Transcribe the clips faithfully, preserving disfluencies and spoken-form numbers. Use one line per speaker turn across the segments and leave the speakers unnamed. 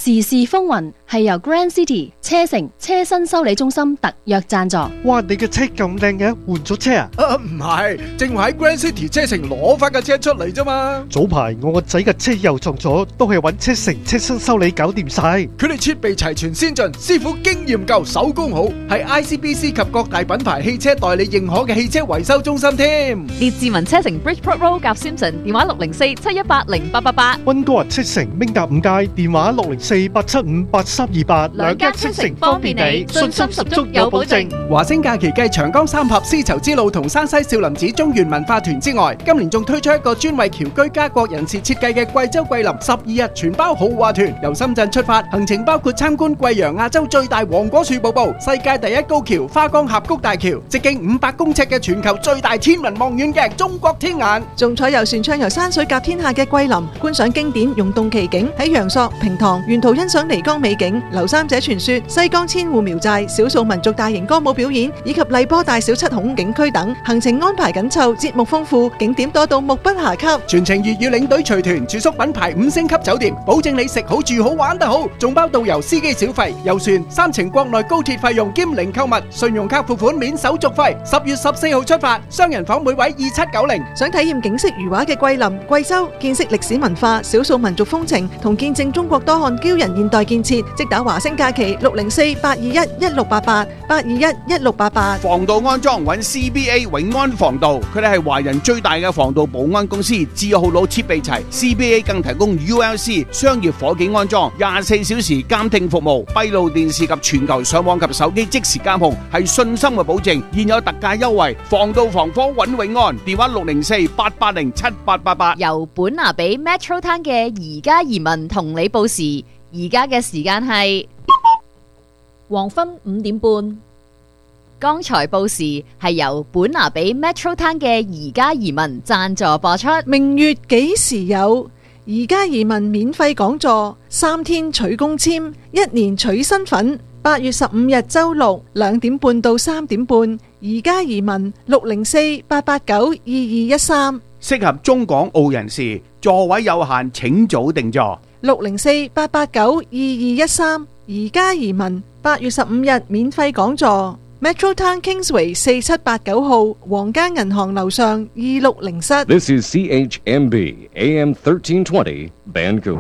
時事風雲係由 Grand City 車城車身修理中心特約贊助。
哇！你嘅車咁靚嘅，換咗車啊？
啊，唔係，正話喺 Grand City 車城攞翻架車出嚟啫嘛。
早排我個仔嘅車又撞咗，都係揾車城車身修理搞掂晒。
佢哋設備齊全先進，師傅經驗夠，手工好，係 I C B C 及各大品牌汽車代理認可嘅汽車維修中心添。
列治文車城 Bridgeport Road 夾 Simpson， 電話六零四七一八零八八八。
溫哥華車城明達五街，電話六零四八七五八三二八。
兩間車城方便你，信心十足有保證。
華星假期繼長江三峽絲綢之路同山西少林寺中原文化團之外，今年仲推出一個專為僑居家國人士設計嘅貴州桂林十二日全包豪華團，由深圳出發，行程包括參觀貴陽亞洲最大黃果樹瀑布、世界第一高橋花崗峽谷大橋、直徑五百公尺嘅全球最大天文望遠鏡中國天眼，
仲坐遊船暢遊山水甲天下嘅桂林，觀賞經典溶洞奇景，喺陽朔、平塘沿途欣賞漓江美景、劉三姐傳說、西江千戶苗寨、少數民族大型歌舞表演，以及荔波大小七孔景區等，行程安排緊湊，節目豐富，景點多到目不暇給。
全程粵語領隊隨團，住宿品牌五星級酒店，保證你食好住好玩得好，仲包導遊司機小費、遊船、三程國內高鐵費用兼零購物，信用卡付款免手續費。十月十四號出發，雙人房每位二七九零。
想體驗景色如畫嘅桂林、貴州，見識歷史文化、少數民族風情，同見證中國多項驕人現代建設，即打華星假期六零四八二一一六八八八二一一六八八。
防盜安裝揾 C B A 永安防盜，佢哋係華人最大嘅防盜保安公司，字號佬設備齊 ，C B A 更提供 U L C 商業火警安裝，廿四小時監聽服務，閉路電視及全球上網及手機即時監控，係信心嘅保證。現有特價優惠，防盜防火揾永安，電話六零四八八零七八八八。
由本拿比 Metro Town 嘅宜家移民同你報時，而家嘅時間係黃昏五點半。剛才報時係由本拿比 Metro Town 嘅宜家移民贊助播出。
明月幾時有？宜家移民免費講座，三天取公簽，一年取身份。八月十五日周六兩點半到三點半，宜家移民六零四八八九二二一三。
適合中港澳人士，座位有限，請早訂座。
六零四八八九二二一三，宜家移民八月十五日免費講座。Metro Town Kingsway 四七八九號皇家銀行樓上二六零室。
This is C H M B A M thirteen twenty Vancouver。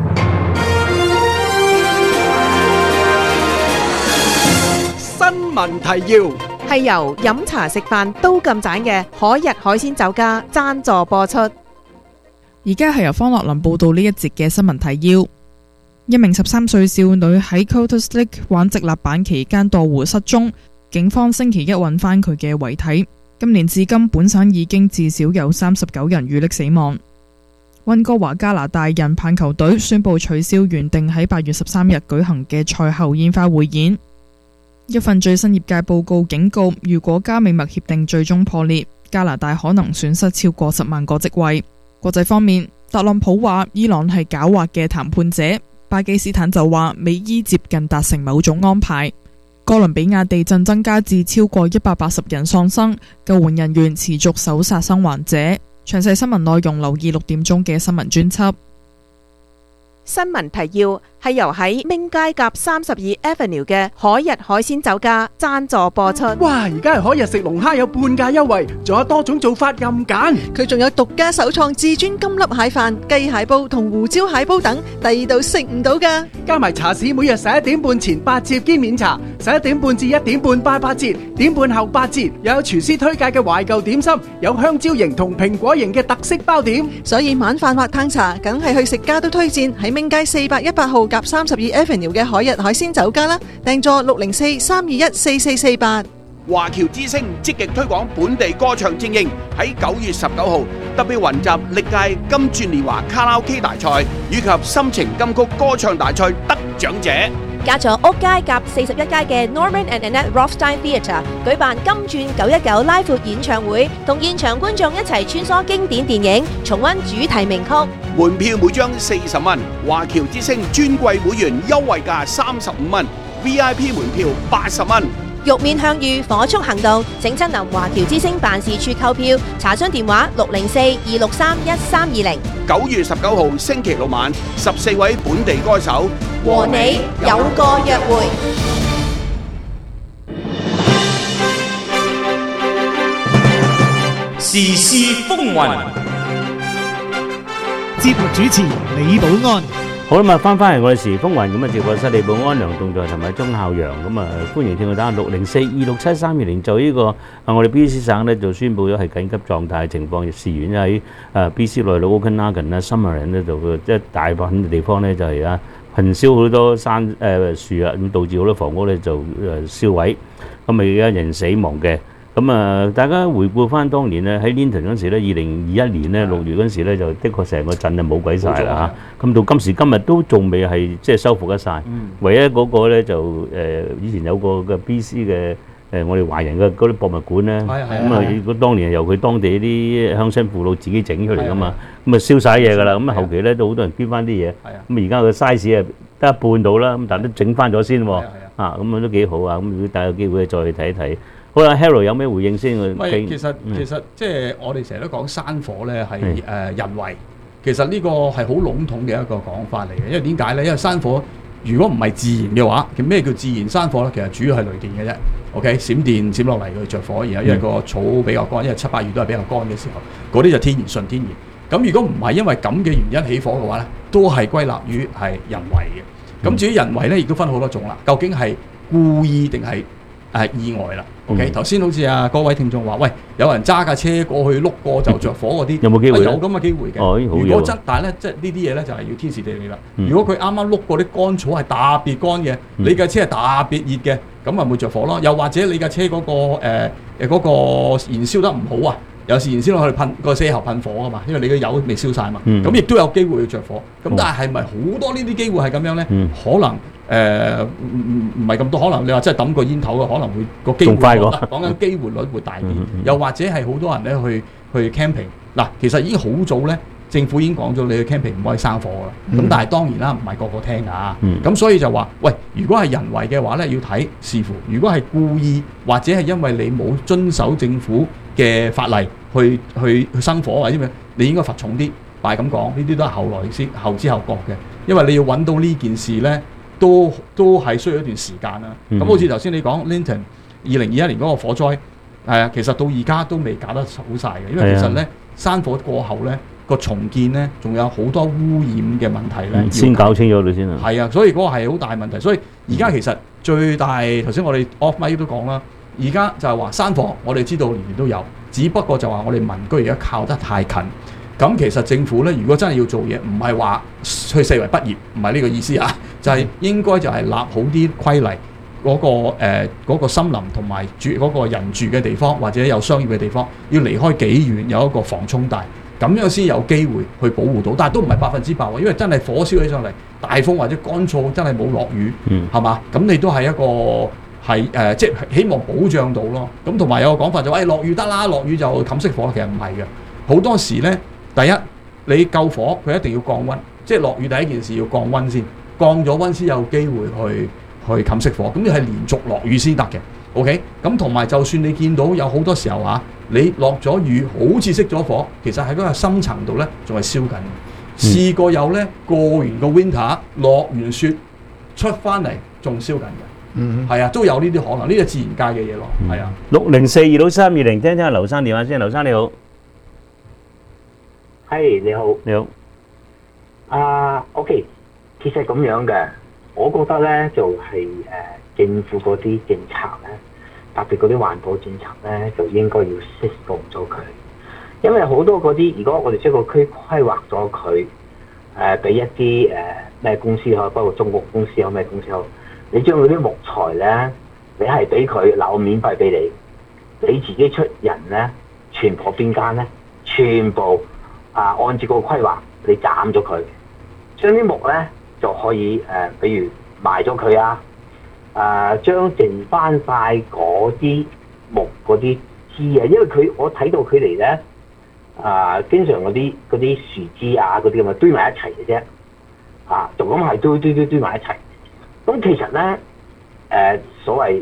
新聞提要
係由飲茶食飯都咁盞嘅海逸海鮮酒家贊助播出。
而家係由方樂林報道呢一節嘅新聞提要。一名十三歲少女喺 Coulters Lake 玩直立板期間墮湖失蹤。警方星期一揾返佢嘅遺體。今年至今，本省已經至少有三十九人遇溺死亡。溫哥華加拿大人棒球隊宣布取消原定喺八月十三日舉行嘅賽後煙花匯演。一份最新業界報告警告，如果加美墨協定最終破裂，加拿大可能損失超過十萬個職位。國際方面，特朗普話伊朗係狡猾嘅談判者，巴基斯坦就話美伊接近達成某種安排。哥倫比亞地震增加至超過一百八十人喪生，救援人員持續搜殺生還者。詳細新聞內容留意六點鐘嘅新聞專輯。
新聞提要係由喺明街夾三十二 Avenue 嘅海逸海鮮酒家贊助播出。
哇！而家係海逸食龍蝦有半價優惠，仲有多種做法任揀。
佢仲有獨家首創至尊金粒蟹飯、雞蟹煲同胡椒蟹煲等，第二度食唔到㗎。
加埋茶市每日十一點半前八折兼免茶，十一點半至一點半八八折，點半後八折。又有廚師推介嘅懷舊點心，有香蕉型同蘋果型嘅特色包點。
所以晚飯或嘆茶，梗係去食家都推薦喺明街四百一百號夾三十二 Avenue 嘅海逸海鮮酒家啦，訂座六零四三二一四四四八。
華僑之聲積極推廣本地歌唱精英，喺九月十九號特別雲集歷屆金鑽年華卡拉 OK 大賽以及深情金曲歌唱大賽得獎者。
加咗屋街夾四十一街嘅 Norman and Annette Rothstein Theatre 舉辦金鑽九一九拉闊演唱會，同現場觀眾一齊穿梭經典電影，重溫主題名曲。
門票每張四十蚊，華僑之聲尊貴會員優惠價三十五蚊 ，V I P 門票八十蚊。
玉面向御火速行動，請親臨華僑之星辦事處購票，查詢電話六零四二六三一三二零。
九月十九號星期六晚，十四位本地歌手
和你有個約會。
時事風雲，
節目主持李寶安。
好啦，咁啊，翻翻嚟我哋時風雲咁啊，直播室李寶安、梁棟在同埋鐘孝陽咁啊，歡迎聽我打六零四二六七三二零。就呢個啊，我哋 B C 省咧就宣布咗係緊急狀態情況，事源喺誒 B C 內陸 Okanagan 啦、Summerland 咧就即係大部分嘅地方咧就係啊焚燒好多山誒樹啊，咁導致好多房屋咧就誒燒毀，咁啊而家人死亡嘅。咁啊，大家回顧翻當年咧，喺 Linton 嗰時咧，二零二一年咧六月嗰時咧，就的確成個鎮就冇鬼晒啦嚇。咁到今時今日都仲未係即係修復得晒。唯一嗰個咧就誒以前有個嘅 B C 嘅誒我哋華人嘅嗰啲博物館咧，咁啊如果當年係由佢當地啲鄉親父老自己整出嚟噶嘛，咁啊燒晒嘢㗎啦。咁啊後期咧都好多人捐翻啲嘢，咁而家個 size 啊得一半到啦，咁但係都整翻咗先喎。啊，咁啊都幾好啊。咁如果大家有機會再去睇一睇。好啦 ，Harold 有咩回應先？
喂，其實其實即係我哋成日都講山火咧係誒人為，其實呢個係好籠統嘅一個講法嚟嘅。因為點解咧？因為山火如果唔係自然嘅話，其實咩叫自然山火咧？其實主要係雷電嘅啫。OK， 閃電閃落嚟佢着火，然後因為個草比較乾，因為七八月都係比較乾嘅時候，嗰啲就天然純天然。咁如果唔係因為咁嘅原因起火嘅話咧，都係歸納於係人為嘅。咁至於人為咧，亦都分好多種啦。究竟係故意定係誒意外啦？ OK，頭先好似啊各位聽眾話，喂，有人揸架車過去碌過就着火嗰啲，
有冇機會？
有咁嘅機會嘅。
哦，
如果真，但係咧，即係呢啲嘢咧就係要天時地利啦。如果佢啱啱碌過啲乾草係特別乾嘅，你架車係特別熱嘅，咁咪會着火咯。又或者你架車嗰個誒誒嗰個燃燒得唔好啊，有時燃燒落去噴個車喉噴火啊嘛，因為你嘅油未燒晒嘛，咁亦都有機會要着火。咁但係係咪好多呢啲機會係咁樣咧？可能。誒唔唔唔係咁多，可能你話真係抌個煙頭嘅，可能會個機會率講緊機會率會大啲，又或者係好多人咧去去 camping 嗱，其實已經好早咧，政府已經講咗你去 camping 唔可以生火噶啦。咁、嗯、但係當然啦，唔係個個聽㗎，咁、嗯、所以就話喂，如果係人為嘅話咧，要睇視乎，如果係故意或者係因為你冇遵守政府嘅法例去去去生火或者咩，你應該罰重啲。但係咁講，呢啲都係後來先後知後覺嘅，因為你要揾到呢件事咧。都都係需要一段時間啦。咁、嗯、好似頭先你講 Linton 二零二一年嗰個火災，係啊，其實到而家都未搞得好晒嘅，因為其實咧山火過後咧個重建咧仲有好多污染嘅問題咧、嗯，
先搞清楚佢先啊。
係啊，所以嗰個係好大問題。所以而家其實最大頭先我哋 off mic 都講啦，而家就係話山火，我哋知道年年都有，只不過就話我哋民居而家靠得太近。咁其實政府咧，如果真係要做嘢，唔係話去四圍畢業，唔係呢個意思啊，就係、是、應該就係立好啲規例，嗰、那個誒嗰、呃那個森林同埋住嗰、那個人住嘅地方，或者有商業嘅地方，要離開幾遠，有一個防沖帶，咁樣先有機會去保護到。但係都唔係百分之百喎，因為真係火燒起上嚟，大風或者乾燥，真係冇落雨，係、嗯、嘛？咁你都係一個係誒、呃，即係希望保障到咯。咁同埋有個講法就話、是：，誒、哎、落雨得啦，落雨就冚熄火。其實唔係嘅，好多時咧。第一，你救火佢一定要降溫，即係落雨第一件事要降溫先，降咗溫先有機會去去冚熄火。咁你係連續落雨先得嘅 ，OK？咁同埋就算你見到有好多時候啊，你落咗雨好似熄咗火，其實喺嗰個深層度咧仲係燒緊。試過有咧過完個 winter 落完雪出翻嚟仲燒緊嘅，嗯，係啊，都有呢啲可能，呢個自然界嘅嘢咯，係、嗯、啊。
六零四二六三二零，聽聽下劉生電話先，劉生你好。
係、hey, 你好，
你好。
啊、uh, ，OK， 其實咁樣嘅，我覺得咧就係、是、誒、呃、政府嗰啲政策咧，特別嗰啲環保政策咧，就應該要釋放咗佢。因為好多嗰啲，如果我哋將個區規劃咗佢，誒俾一啲誒咩公司可，包括中國公司有咩公司好，你將嗰啲木材咧，你係俾佢，嗱我免費俾你，你自己出人咧，全部邊間咧，全部。啊！按照個規劃，你斬咗佢，將啲木咧就可以誒、呃，比如埋咗佢啊！誒，將剩翻晒嗰啲木嗰啲枝啊，因為佢我睇到佢哋咧啊，經常嗰啲嗰啲樹枝啊嗰啲咁啊堆埋一齊嘅啫，啊，就咁係堆堆堆堆埋一齊。咁其實咧誒、呃、所謂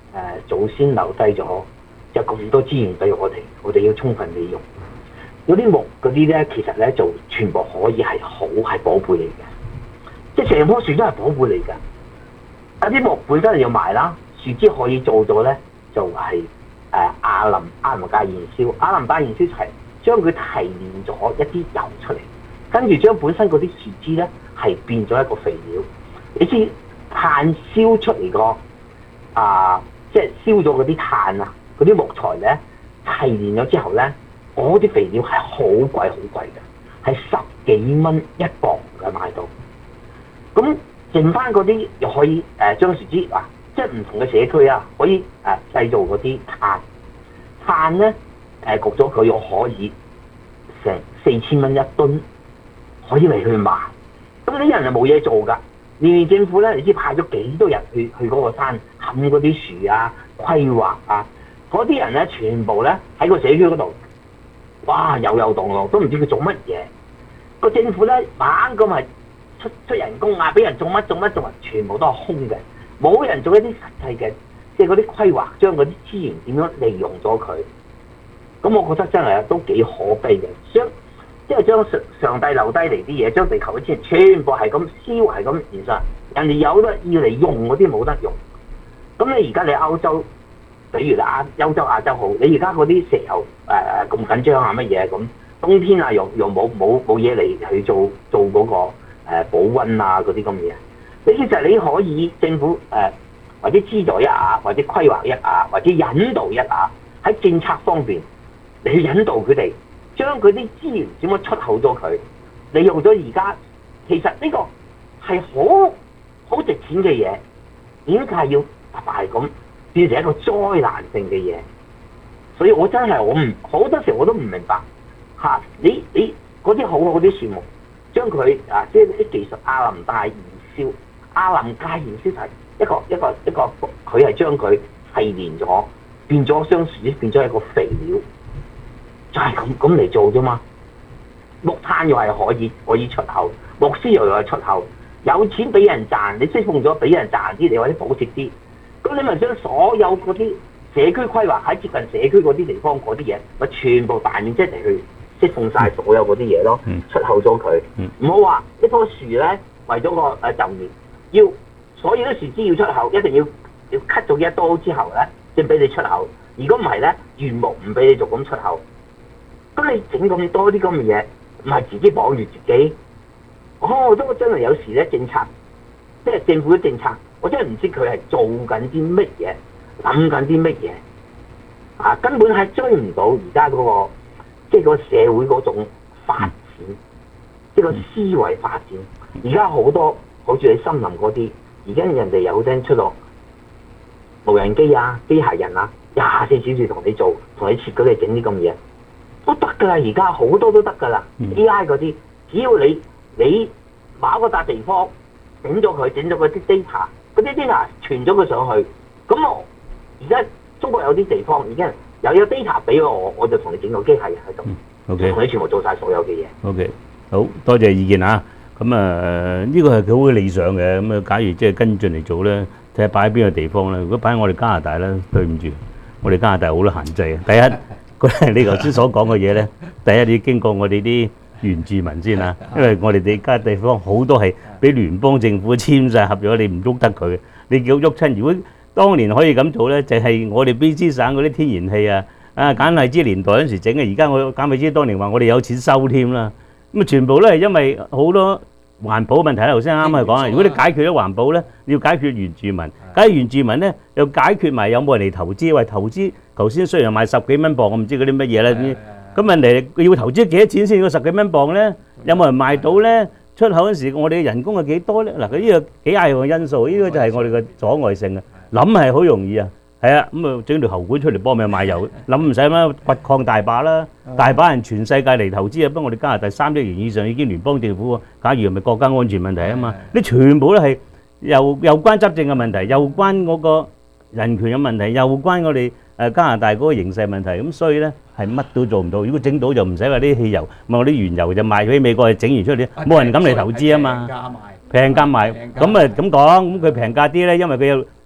祖先留低咗，有咁多資源俾我哋，我哋要充分利用。嗰啲木嗰啲咧，其實咧就全部可以係好係寶貝嚟嘅，即係成棵樹都係寶貝嚟㗎。有啲木本身係要賣啦，樹枝可以做到咧，就係、是、誒、呃、亞林亞林界燃燒，亞林界燃燒就係將佢提煉咗一啲油出嚟，跟住將本身嗰啲樹枝咧係變咗一個肥料。你知炭燒出嚟個啊，即係燒咗嗰啲炭啊，嗰啲木材咧提煉咗之後咧。嗰啲肥料係好貴好貴嘅，係十幾蚊一磅嘅買到。咁剩翻嗰啲又可以誒將樹枝啊，即係唔同嘅社區啊，可以誒製造嗰啲炭。炭咧誒焗咗佢又可以成四千蚊一噸，可以嚟去賣。咁啲人就冇嘢做㗎。年年政府咧，你知派咗幾多人去去嗰個山冚嗰啲樹啊、規劃啊，嗰啲人咧全部咧喺個社區嗰度。哇！游游蕩蕩都唔知佢做乜嘢，個政府咧猛咁係出出人工啊，俾人做乜做乜做乜，全部都係空嘅，冇人做一啲實際嘅，即係嗰啲規劃，將嗰啲資源點樣利用咗佢。咁我覺得真係都幾可悲嘅，將即係將上上帝留低嚟啲嘢，將地球嘅資源全部係咁燒，係咁燃晒，人哋有得要嚟用嗰啲冇得用。咁你而家你歐洲？比如啦，歐洲亞洲好，你而家嗰啲石油誒咁緊張啊乜嘢咁，冬天啊又又冇冇冇嘢嚟去做做嗰、嗰個、呃、保溫啊嗰啲咁嘢。你其實你可以政府誒、呃、或者資助一下，或者規劃一下，或者引導一下，喺政策方面你去引導佢哋，將佢啲資源點樣出口咗佢，利用咗而家其實呢個係好好值錢嘅嘢，點解要大大咁？變成一個災難性嘅嘢，所以我真係我唔好多時我都唔明白嚇、啊、你你嗰啲好好啲樹木，將佢啊即係啲技術亞林界燃燒，亞林界燃燒係一個一個一個佢係將佢提煉咗，變咗將樹枝變咗一個肥料，就係咁咁嚟做啫嘛。木炭又係可以可以出口，木絲又係出口，有錢俾人賺，你釋放咗俾人賺啲，你或者補貼啲。咁你咪將所有嗰啲社區規劃喺接近社區嗰啲地方嗰啲嘢，咪全部大面積嚟去釋放晒所有嗰啲嘢咯，嗯、出口咗佢。唔好話一棵樹咧，為咗個誒就業，要所有啲樹枝要出口，一定要要 cut 咗一刀之後咧，先俾你出口。如果唔係咧，原木唔俾你做咁出口。咁你整咁多啲咁嘅嘢，唔係自己綁住自己。哦，都真係有時咧政策，即係政府嘅政策。我真係唔知佢係做緊啲乜嘢，諗緊啲乜嘢，啊根本係追唔到而家嗰個，即係個社會嗰種發展，即係個思維發展。而家好多好似喺森林嗰啲，而家人哋有啲出咗無人機啊、機械人啊，廿四小時同你做，同你設計你整啲咁嘢，都得㗎啦。而家好多都得㗎啦 ，A I 嗰啲，只要你你某一個笪地方整咗佢，整咗嗰啲 data。嗰啲 data 傳咗佢上去，咁我而家中國有啲地方已經有有 data 俾我，我就同你整個機械人喺度，同、嗯 okay. 你全部做晒所有嘅嘢。OK，
好多謝意見啊！咁啊，呢個係佢好理想嘅。咁啊，假如即係跟進嚟做咧，睇下擺喺邊個地方咧。如果擺喺我哋加拿大咧，對唔住，我哋加拿大好多限制啊。第一，你頭先所講嘅嘢咧，第一你要經過我哋啲原住民先啦，因為我哋哋家地方好多係俾聯邦政府簽晒合約，你唔喐得佢，你叫喐親。如果當年可以咁做咧，就係、是、我哋 B C 省嗰啲天然氣啊，啊簡荔枝年代嗰陣時整嘅，而家我簡荔枝當年話我哋有錢收添啦，咁啊全部都係因為好多環保問題啦。頭先啱啱講啊，如果你解決咗環保咧，你要解決原住民，解決原住民咧又解決埋有冇人嚟投資，為投資頭先雖然賣十幾蚊磅，我唔知嗰啲乜嘢咧。咁問題要投資幾多錢先要十幾蚊磅咧？有冇人賣到咧？出口嗰時我哋嘅人工係幾多咧？嗱，佢呢個幾廿樣因素，呢個就係我哋嘅阻礙性啊！諗係好容易啊，係啊，咁啊整條喉管出嚟幫命賣油，諗唔使乜掘礦大把啦，大把人全世界嚟投資啊！不過我哋加拿大三億人以上已經聯邦政府喎，假如係咪國家安全問題啊嘛？你全部都係又又關執政嘅問題，又關嗰個人權嘅問題，又關我哋誒加拿大嗰個形勢問題，咁所以咧係乜都做唔到。如果整到就唔使話啲汽油，咪我啲原油就賣俾美國，整完出嚟冇人敢嚟投資啊嘛。平價賣，咁啊咁講，咁佢平價啲咧，因為佢有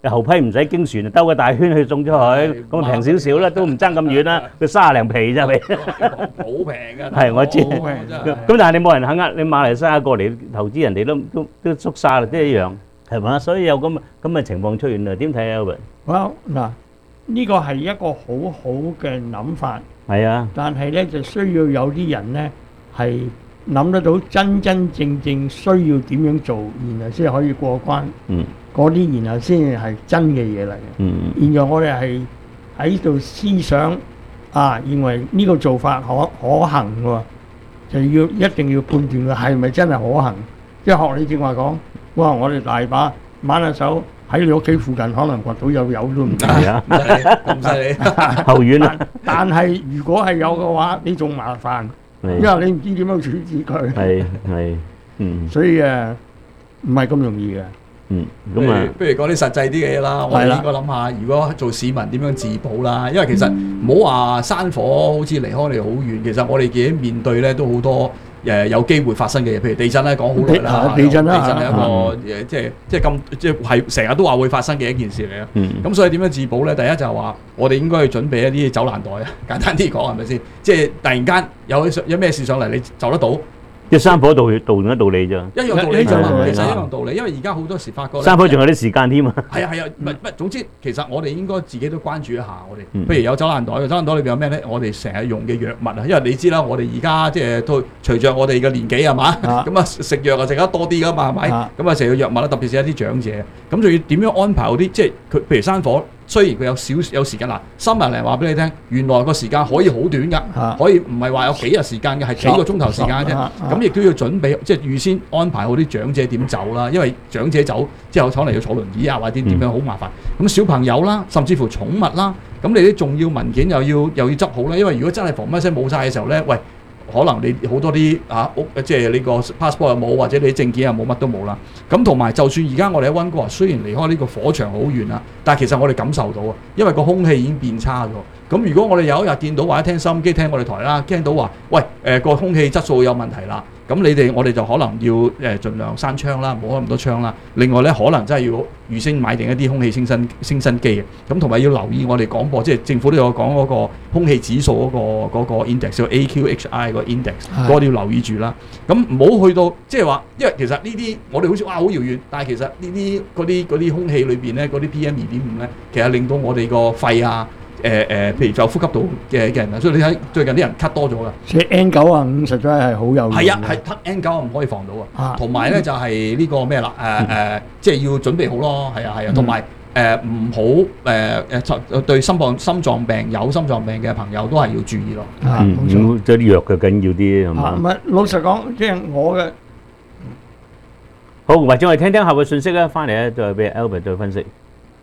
後批唔使經船，兜個大圈去送出去，咁啊平少少啦，都唔爭咁遠啦，佢卅零皮啫咪。
好平㗎。
係我知。
好平真係。
咁但係你冇人肯呃，你馬來西亞過嚟投資人哋都都都縮沙啦，都一樣係嘛？所以有咁咁嘅情況出現啊？點睇啊 Albert？
好嗱，呢個係一個好好嘅諗法。
係啊。
但係咧就需要有啲人咧係諗得到真真正正需要點樣做，然後先可以過關。
嗯。
嗰啲然後先係真嘅嘢嚟嘅。
嗯。
現在我哋係喺度思想啊，認為呢個做法可可行喎，就要一定要判斷佢係咪真係可行。即係學你正話講，哇！我哋大把挽下手喺你屋企附近，可能掘到有油都唔得。
係啊，
咁犀利，
後院啦。
但係如果係有嘅話，你仲麻煩，因為你唔知點樣處置佢。
係係，嗯。
所以誒，唔係咁容易嘅。
嗯，咁啊，
不如講啲實際啲嘅嘢啦。我哋應該諗下，如果做市民點樣自保啦？因為其實唔好話山火好似離開我哋好遠，其實我哋自己面對咧都好多誒有機會發生嘅嘢，譬如地震咧講好耐啦。
地震啦，
地震係一個誒，即係即係咁，即係係成日都話會發生嘅一件事嚟啊。
嗯。
咁所以點樣自保咧？第一就係話，我哋應該去準備一啲走難袋啊。簡單啲講係咪先？即係突然間有有咩事上嚟，你走得到。
即係山火道道同一道理啫，
一樣道理啫嘛，其實一樣道理，因為而家好多時發覺
山火仲有啲時間添啊。
係啊係啊，唔係唔係，總之其實我哋應該自己都關注一下我哋，
嗯、
譬如有走難袋，走難袋裏邊有咩咧？我哋成日用嘅藥物啊，因為你知啦，我哋而家即係都隨着我哋嘅年紀係嘛，咁啊食藥啊食得多啲噶嘛係咪？咁啊成日藥物啦，特別是一啲長者，咁仲要點樣安排嗰啲？即係佢譬如山火。雖然佢有少有時間嗱，三日零話俾你聽，原來個時間可以好短㗎，可以唔係話有幾日時間嘅，係幾個鐘頭時間啫。咁亦都要準備，即係預先安排好啲長者點走啦，因為長者走之後可能要坐輪椅啊，或者點樣好麻煩。咁小朋友啦，甚至乎寵物啦，咁你啲重要文件又要又要執好啦，因為如果真係防乜聲冇晒嘅時候咧，喂。可能你好多啲啊屋，即係你個 passport 又冇，或者你啲證件又冇，乜都冇啦。咁同埋就算而家我哋喺溫哥華，雖然離開呢個火場好遠啦，但係其實我哋感受到啊，因為個空氣已經變差咗。咁如果我哋有一日見到或者聽收音機聽我哋台啦，聽到話喂誒個、呃、空氣質素有問題啦，咁你哋我哋就可能要誒、呃、盡量閂窗啦，唔好開咁多窗啦。另外咧，可能真係要預先買定一啲空氣清新清新機嘅。咁同埋要留意我哋廣播，即係政府都有講嗰個空氣指數嗰、嗰個嗰個 index，叫 A Q H I 個 index，我哋要留意住啦。咁唔好去到即係話，因為其實呢啲我哋好似哇好遙遠，但係其實呢啲嗰啲嗰啲空氣裏邊咧，嗰啲 P M 二點五咧，其實令到我哋個肺啊〜誒誒、呃，譬如就呼吸道嘅嘅人啊，所以你睇最近啲人咳多咗噶。
所以 N 九啊五實在係好有用。
係啊，係咳 N 九唔可以防到啊。同埋咧就係、是、呢個咩啦？誒、呃、誒、呃，即係要準備好咯。係啊係啊，同埋誒唔好誒誒對心臟心臟病有心臟病嘅朋友都係要注意咯。
嗯，咁即係啲藥嘅緊要啲係嘛？
唔係老實講，即係我嘅。
好，或者我哋聽聽下個信息啦，翻嚟咧再俾 Albert 再分析。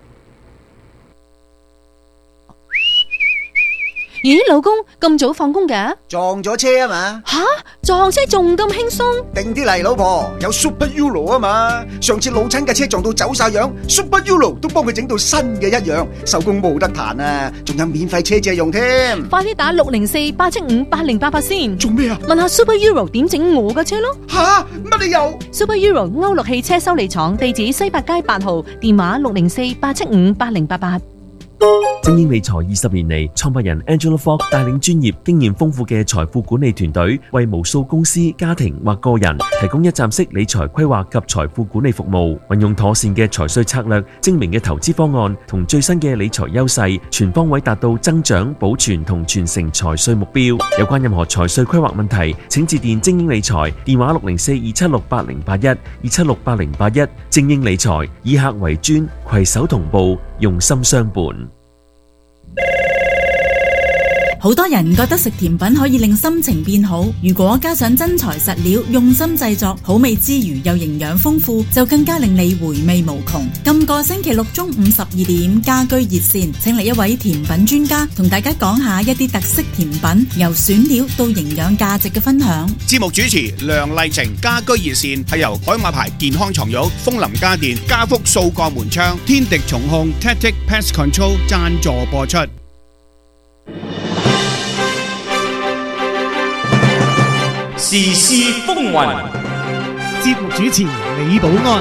咦，老公咁早放工㗎？
撞咗車啊嘛！
吓，撞車仲咁輕鬆？
定啲嚟，老婆，有 Super Euro 啊嘛！上次老親嘅車撞到走晒樣 ，Super Euro 都幫佢整到新嘅一樣，收工冇得彈啊！仲有免費車借用添。
快啲打六零四八七五八零八八先。
做咩啊？
問下 Super Euro 點整我嘅車咯。
吓，乜理由
？Super Euro 歐陸汽車修理廠，地址西八街八號，電話六零四八七五八零八八。
精英理財二十年嚟，創辦人 Angela Fogg 帶領專業、經驗豐富嘅財富管理團隊，為無數公司、家庭或個人提供一站式理財規劃及財富管理服務。運用妥善嘅財稅策略、精明嘅投資方案同最新嘅理財優勢，全方位達到增長、保存同傳承財稅目標。有關任何財稅規劃問題，請致電精英理財，電話六零四二七六八零八一二七六八零八一。精英理財以客為尊，攜手同步，用心相伴。
好多人覺得食甜品可以令心情變好，如果加上真材實料，用心製作，好味之餘又營養豐富，就更加令你回味無窮。今個星期六中午十二點，家居熱線請嚟一位甜品專家，同大家講下一啲特色甜品，由選料到營養價值嘅分享。
節目主持梁麗晴，家居熱線係由海馬牌健康床褥、楓林家電、家福數個門窗、天敵蟲控、Tactic Pest Control 贊助播出。
時事風雲，
節目主持李寶安。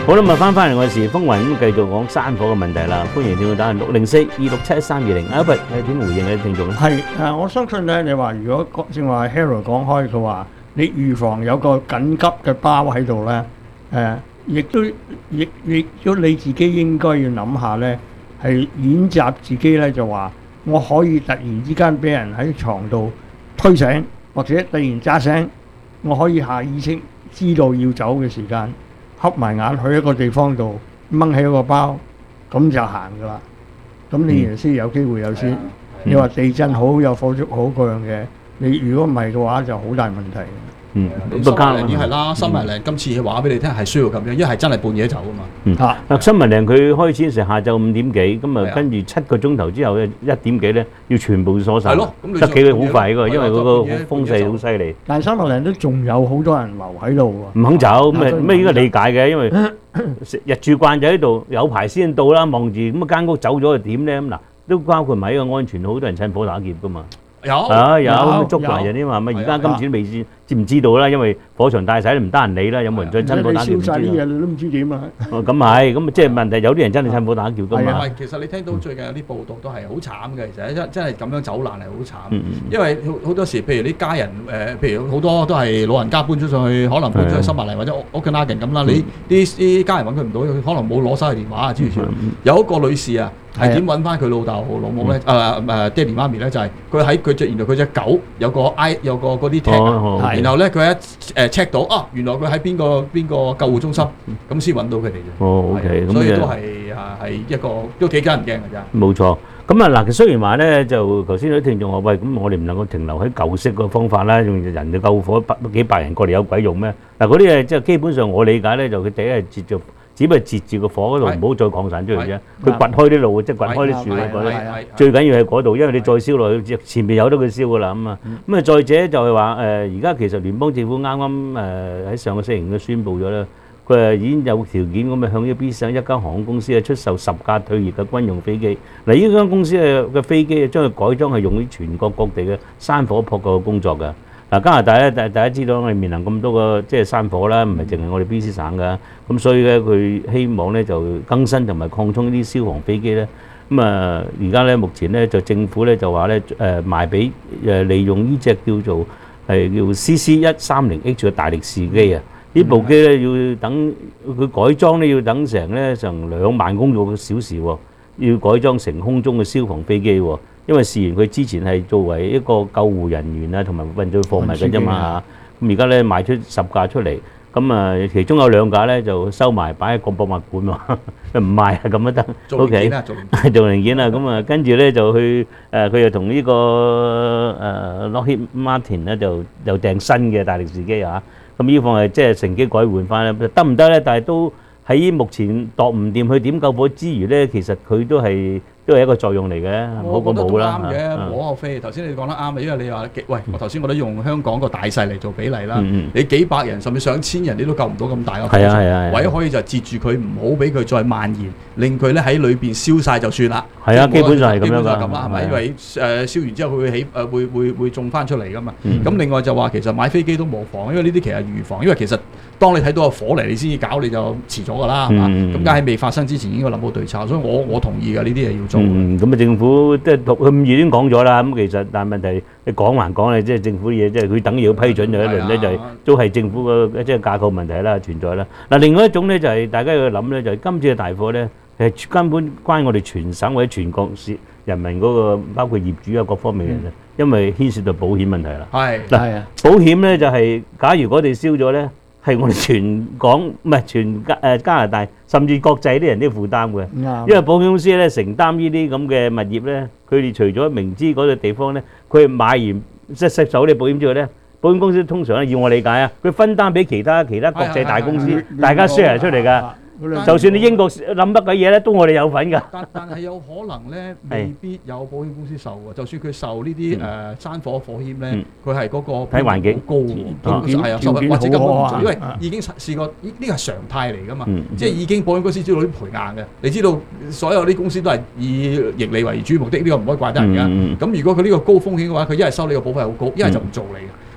好啦，咁啊翻返嚟我哋時風雲咁繼續講山火嘅問題啦。歡迎聽眾打六零四二六七三二零。Albert，你點回應你啲聽眾咧？
係誒，我相信咧，你話如果正話 Harold 講開，佢話你預防有個緊急嘅包喺度咧，誒，亦都亦亦都你自己應該要諗下咧，係演習自己咧就話，我可以突然之間俾人喺床度推醒，或者突然扎醒，我可以下意識知道要走嘅時間。瞌埋眼去一個地方度掹起一個包，咁就行噶啦。咁你原先有機會有先。你話地震好有火燭好嗰樣嘅，你如果唔係嘅話就好大問題。
嗯，
咁新聞已經係啦，新聞令今次話俾你聽係需要咁樣，因為係真係半夜走啊嘛。
嗯，嗱新聞令佢開始時下晝五點幾，咁啊跟住七個鐘頭之後咧一點幾咧要全部鎖晒。係咯，咁你得幾個好快㗎，因為嗰個風勢好犀利。
但係新聞令都仲有好多人留喺度喎。
唔肯走，咁啊咩應該理解嘅，因為日住慣就喺度，有排先到啦，望住咁啊間屋走咗又點咧？咁嗱都包括埋一個安全，好多人趁火打劫㗎嘛。
有
啊有捉埋人啲嘛，咪而家今次都未知知唔知道啦，因為火場大晒都唔得人理啦，有冇人再趁火打劫唔知啦。
燒曬啲嘢你都唔知點啊！
哦咁係，咁即係問題有啲人真係趁火打劫㗎嘛。
係啊，其實你聽到最近有啲報道都係好慘嘅，其實真真係咁樣走難係好慘，因為好好多時譬如啲家人誒，譬如好多都係老人家搬咗上去，可能搬咗去新馬嚟或者屋企拉近咁啦，你啲啲家人揾佢唔到，佢可能冇攞晒佢電話啊之類。有一個女士啊。係點揾翻佢老豆老母咧？誒誒爹哋媽咪咧就係佢喺佢隻原來佢隻狗有個 I 有個嗰啲 tag，然後咧佢一誒 check 到啊，原來佢喺邊個邊個救護中心，咁先揾到佢哋嘅。
哦 ，OK，
所以都係啊係一個都幾得人驚嘅啫。
冇錯，咁啊嗱，雖然話咧就頭先有啲聽眾話喂，咁我哋唔能夠停留喺舊式個方法啦，用人哋救火百幾百人過嚟有鬼用咩？嗱嗰啲誒即係基本上我理解咧就佢第一係截咗。只不過截住個火嗰度，唔好再擴散出去啫。佢掘開啲路，即係掘開啲樹嗰最緊要係嗰度，因為你再燒落去，前面有得佢燒噶啦咁啊。咁啊，再者就係話誒，而家其實聯邦政府啱啱誒喺上個星期都宣布咗咧，佢誒已經有條件咁啊向呢 B 省一間航空公司啊出售十架退役嘅軍用飛機。嗱，呢間公司嘅嘅飛機將佢改裝係用於全國各地嘅山火撲救嘅工作㗎。嗱，加拿大咧，大大家知道我哋面臨咁多個即係山火啦，唔係淨係我哋 B C 省噶，咁所以咧佢希望咧就更新同埋擴充呢啲消防飛機咧，咁啊而家咧目前咧就政府咧就話咧誒賣俾誒利用呢隻叫做係叫 C C 一三零 H 嘅大力士機啊，呢部機咧要等佢改裝咧要等成咧成兩萬公里小時喎，要改裝成空中嘅消防飛機喎。因為事緣佢之前係作為一個救護人員啊，同埋運載貨物嘅啫嘛嚇。咁而家咧賣出十架出嚟，咁啊其中有兩架咧就收埋擺喺個博物館喎，唔賣啊咁都得。
做零件啊，做零
件。做零件啊，咁啊跟住咧就去誒，佢又同呢個誒 Lockheed Martin 咧就又訂新嘅大力士機啊。咁呢方係即係乘機改換翻咧，得唔得咧？但係都喺目前度唔掂去點救火之餘咧，其實佢都係。都係一個作用嚟嘅，唔好講冇啦。
啱嘅，無可非。頭先你講得啱啊，因為你話喂，我頭先我都用香港個大細嚟做比例啦。你幾百人甚至上千人，你都救唔到咁大個火場。唯一可以就截住佢，唔好俾佢再蔓延，令佢咧喺裏邊燒晒就算啦。
係啊，基本上係咁樣㗎。基本上係咁
啦，係咪？因為誒燒完之後佢會起誒會會會種翻出嚟㗎嘛。咁另外就話其實買飛機都無妨，因為呢啲其實係預防。因為其實當你睇到個火嚟，你先至搞，你就遲咗㗎啦，係嘛？咁梗係未發生之前應該諗好對策，所以我我同意㗎，呢啲嘢要做。
嗯，咁啊政府即係佢五月已經講咗啦，咁其實但係問題你講還講咧，即係政府嘢，即係佢等於要批准咗一輪咧，就係都係政府個即係架構問題啦存在啦。嗱，另外一種咧就係大家要諗咧，就係今次嘅大火咧係根本關我哋全省或者全國市人民嗰個包括業主啊各方面嘅，因為牽涉到保險問題啦。係嗱，保險咧就係假如我哋燒咗咧。係我哋全港唔係全加誒加拿大，甚至國際啲人都要負擔嘅。因為保險公司咧承擔呢啲咁嘅物業咧，佢哋除咗明知嗰個地方咧，佢買完即係接手啲保險之後咧，保險公司通常咧要我理解啊，佢分擔俾其他其他國際大公司，大家 share 出嚟㗎。就算你英國諗乜鬼嘢咧，都我哋有份㗎。
但但係有可能咧，未必有保險公司受喎。就算佢受呢啲誒山火火險咧，佢係嗰個
睇環境
好高喎，係啊，收或者根本唔做，因為已經試過呢呢個係常態嚟㗎嘛。即係已經保險公司知道啲賠硬嘅，你知道所有啲公司都係以盈利為主目的，呢個唔可以怪得人㗎。咁如果佢呢個高風險嘅話，佢一係收你個保費好高，一係就唔做你嘅。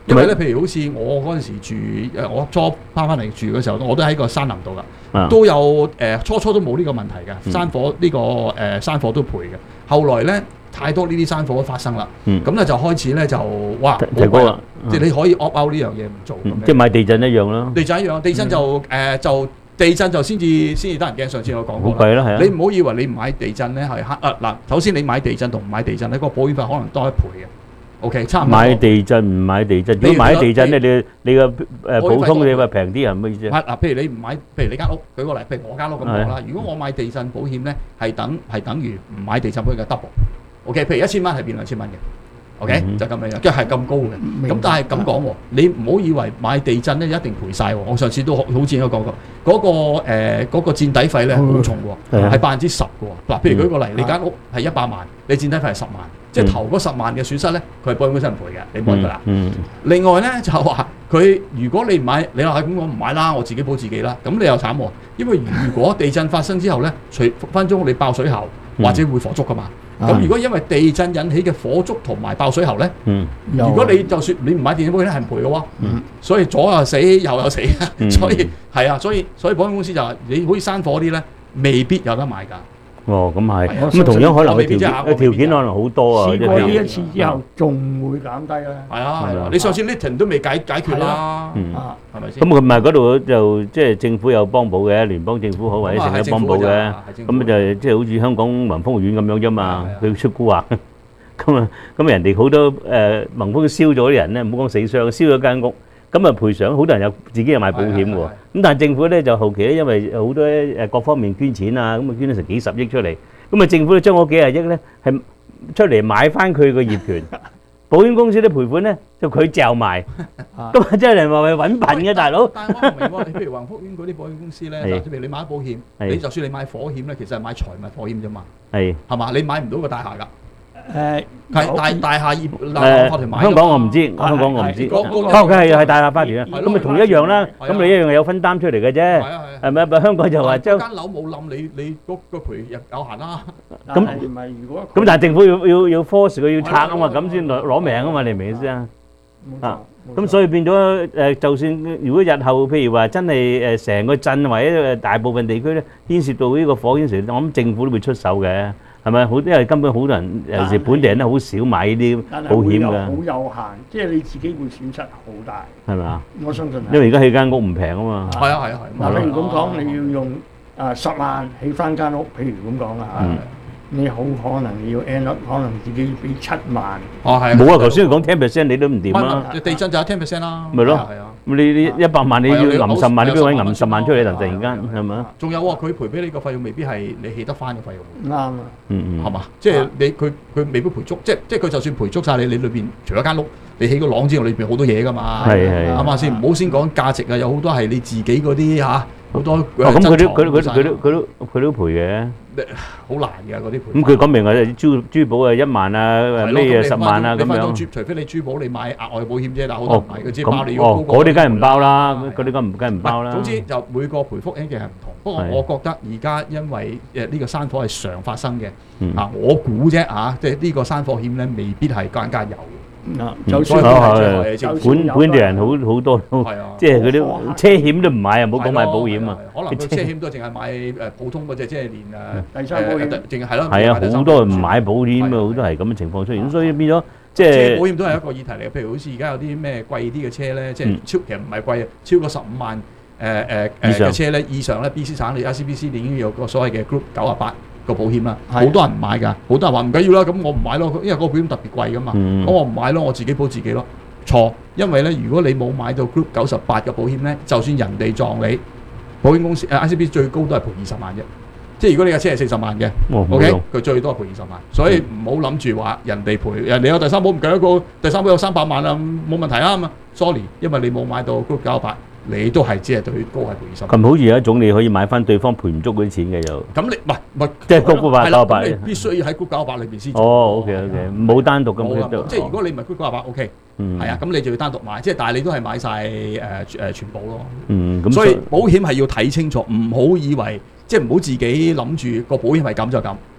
因為咧，譬如好似我嗰陣時住誒，我初翻翻嚟住嘅時候，我都喺個山林度噶，
啊
都有誒、呃、初初都冇呢個問題嘅，
嗯
山火呢、呢個誒、呃、山火都賠嘅。後來咧太多呢啲山火發生啦，
嗯
咁咧、就開始咧就哇
提高啦，
即係你可以 opt out 呢樣嘢唔做咁樣。
即係買地震一樣啦。
地震一樣，地震就誒、呃、就地震就先至先至得人驚。上次我講過
好貴啦係啊
你唔好以為你唔買地震咧係黑啊嗱。首先你買地震同唔買地震咧，嗰個保險費可能多一倍嘅。OK， 差唔多。
買地震唔買地震，如果買地震咧，你你個誒普通你話平啲係咩意思啊？
嗱，譬如你唔買，譬如你間屋，舉個例，譬如我間屋咁講啦。如果我買地震保險咧，係等係等於唔買地震保險嘅 double。OK， 譬如一千蚊係變兩千蚊嘅。OK，、嗯、就咁樣樣，即係咁高嘅。咁但係咁講喎，你唔好以為買地震咧一定賠晒喎。我上次都好好似都講過，嗰、那個誒嗰、呃那個墊底費咧好重喎，係百分之十嘅喎。嗱，譬如舉個例，你間屋係一百萬，你墊底費係十萬。即係頭嗰十萬嘅損失咧，佢係保險公司唔賠嘅，你冇得㗎啦。
嗯。
另外咧就話佢如果你唔買，你話咁我唔買啦，我自己保自己啦。咁你又慘喎，因為如果地震發生之後咧，隨分鐘你爆水喉或者會火燭㗎嘛。咁、嗯、如果因為地震引起嘅火燭同埋爆水喉咧，
嗯，
如果你就算你唔買電保險咧係唔賠嘅喎。嗯。所以左又死右又死，嗯、所以係啊，所以所以保險公司就話你好似山火啲咧，未必有得買㗎。
哦，咁係，咁啊同樣可能嘅條件，嘅條件可能好多啊。
試過呢一次之後，仲會減低啦。
係啊，係啊，你上次 Litton 都未解解決啦，
嗯，
係咪先？
咁佢咪嗰度就即係政府有幫補嘅，聯邦政府好或者成日幫補嘅，咁就即係好似香港民豐院咁樣啫嘛，佢出蠱惑，咁啊咁人哋好多誒民豐燒咗啲人咧，唔好講死傷，燒咗間屋。咁啊賠償，好多人有自己又買保險喎。咁但係政府咧就後期咧，因為好多誒各方面捐錢啊，咁啊捐咗成幾十億出嚟。咁啊政府咧將嗰幾廿億咧係出嚟買翻佢個業權，保險公司啲賠款咧就佢嚼埋。咁啊真係話係揾笨嘅大佬。
但係我唔明喎，你譬如宏福苑嗰啲保險公司咧，嗱，譬如你買保險，你就算你買火險咧，其實係買財物火險啫嘛。係。係嘛？你買唔到個大廈㗎。誒係大大廈業誒法團買
香港我唔知，香港我唔知。哦，佢係係大廈法團啊，咁咪同一樣啦。咁你一樣有分擔出嚟嘅啫，係咪？咪香港就話將
間樓冇冧，你你嗰個賠入有限啦。
咁
唔係如果
咁，但係政府要要要 force 佢要拆啊嘛，咁先攞攞命啊嘛，你明唔明先啊？啊，咁所以變咗誒，就算如果日後譬如話真係誒成個鎮或者大部分地區咧牽涉到呢個火險時，我諗政府都會出手嘅。係咪好？因為根本好多人，尤其是本地人咧，好少買呢啲保險㗎。
好有限，即係你自己會損失好大。
係咪啊？
我相信。
因為而家起間屋唔平啊嘛。
係啊係啊係。
嗱，例如咁講，你要用誒十萬起翻間屋，譬如咁講啦嚇。你好可能要 end up 可能自己俾七萬。
哦係。
冇啊！頭先佢講 ten percent 你都唔掂啦。
地震就有 ten percent 啦。
咪咯。
係啊。
咁你你一百萬你要揞十萬，你邊位揞十萬出嚟？突然間係咪啊？
仲有喎，佢賠俾你個費用未必係你起得翻嘅費用。
啱啊。
嗯嗯。
係嘛？即係你佢佢未必賠足，即係即係佢就算賠足晒你，你裏邊除咗間屋，你起個廊之外，裏邊好多嘢㗎嘛。
係係。
啱嘛先？唔好先講價值啊，有好多係你自己嗰啲嚇。好多
咁佢都佢都佢都佢都佢都佢都賠嘅，
好難嘅嗰啲賠。
咁佢講明話珠珠寶啊一萬啊，咩十萬啊咁樣。
除非你珠寶你買額外保險啫，但係好多唔係，佢只包你要。
哦，嗰啲梗係唔包啦，嗰啲梗唔梗係唔包啦。
總之就每個賠付 ending 係唔同。不過我覺得而家因為誒呢個山火係常發生嘅，啊我估啫嚇，即係呢個山火險咧未必係間間有。
啊，就算本本地人好好多都，即係嗰啲車險都唔買啊，唔好講買保險啊。
可能佢車險都淨係買誒普通嗰隻，即係連誒
第三保險，
淨係係咯。
係啊，好多人唔買保險啊，好多係咁嘅情況出現，所以變咗即係。
保險都係一個議題嚟嘅，譬如好似而家有啲咩貴啲嘅車咧，即係超其實唔係貴啊，超過十五萬誒誒誒嘅車咧以上咧 ，B C 省你 I C B C 你已經有個所謂嘅 Group 九啊八。個保險啦，好多人唔買㗎，好多人話唔緊要啦，咁我唔買咯，因為嗰個保險特別貴㗎嘛，咁、嗯、我唔買咯，我自己保自己咯。錯，因為咧，如果你冇買到 Group 九十八嘅保險咧，就算人哋撞你，保險公司誒 I C B 最高都係賠二十萬啫。即係如果你架車係四十萬嘅、哦、，OK，佢最多係賠二十萬，所以唔好諗住話人哋賠，人哋有第三保唔計一個，第三保有三百萬啊，冇問題啊嘛。Sorry， 因為你冇買到 Group 九十八。你都係只係對高係賠二十萬。
咁好似有一種你可以買翻對方賠唔足嗰啲錢嘅又。
咁你唔係唔係
即係高九百九十八。
你必須要喺高九十八裏邊先。
哦 ，OK OK，冇單獨咁。
即係如果你唔係高九十八 OK，係啊，咁你就要單獨買。即係但係你都係買晒誒誒全部咯。
嗯，咁
所以保險係要睇清楚，唔好以為即係唔好自己諗住個保險係咁就咁。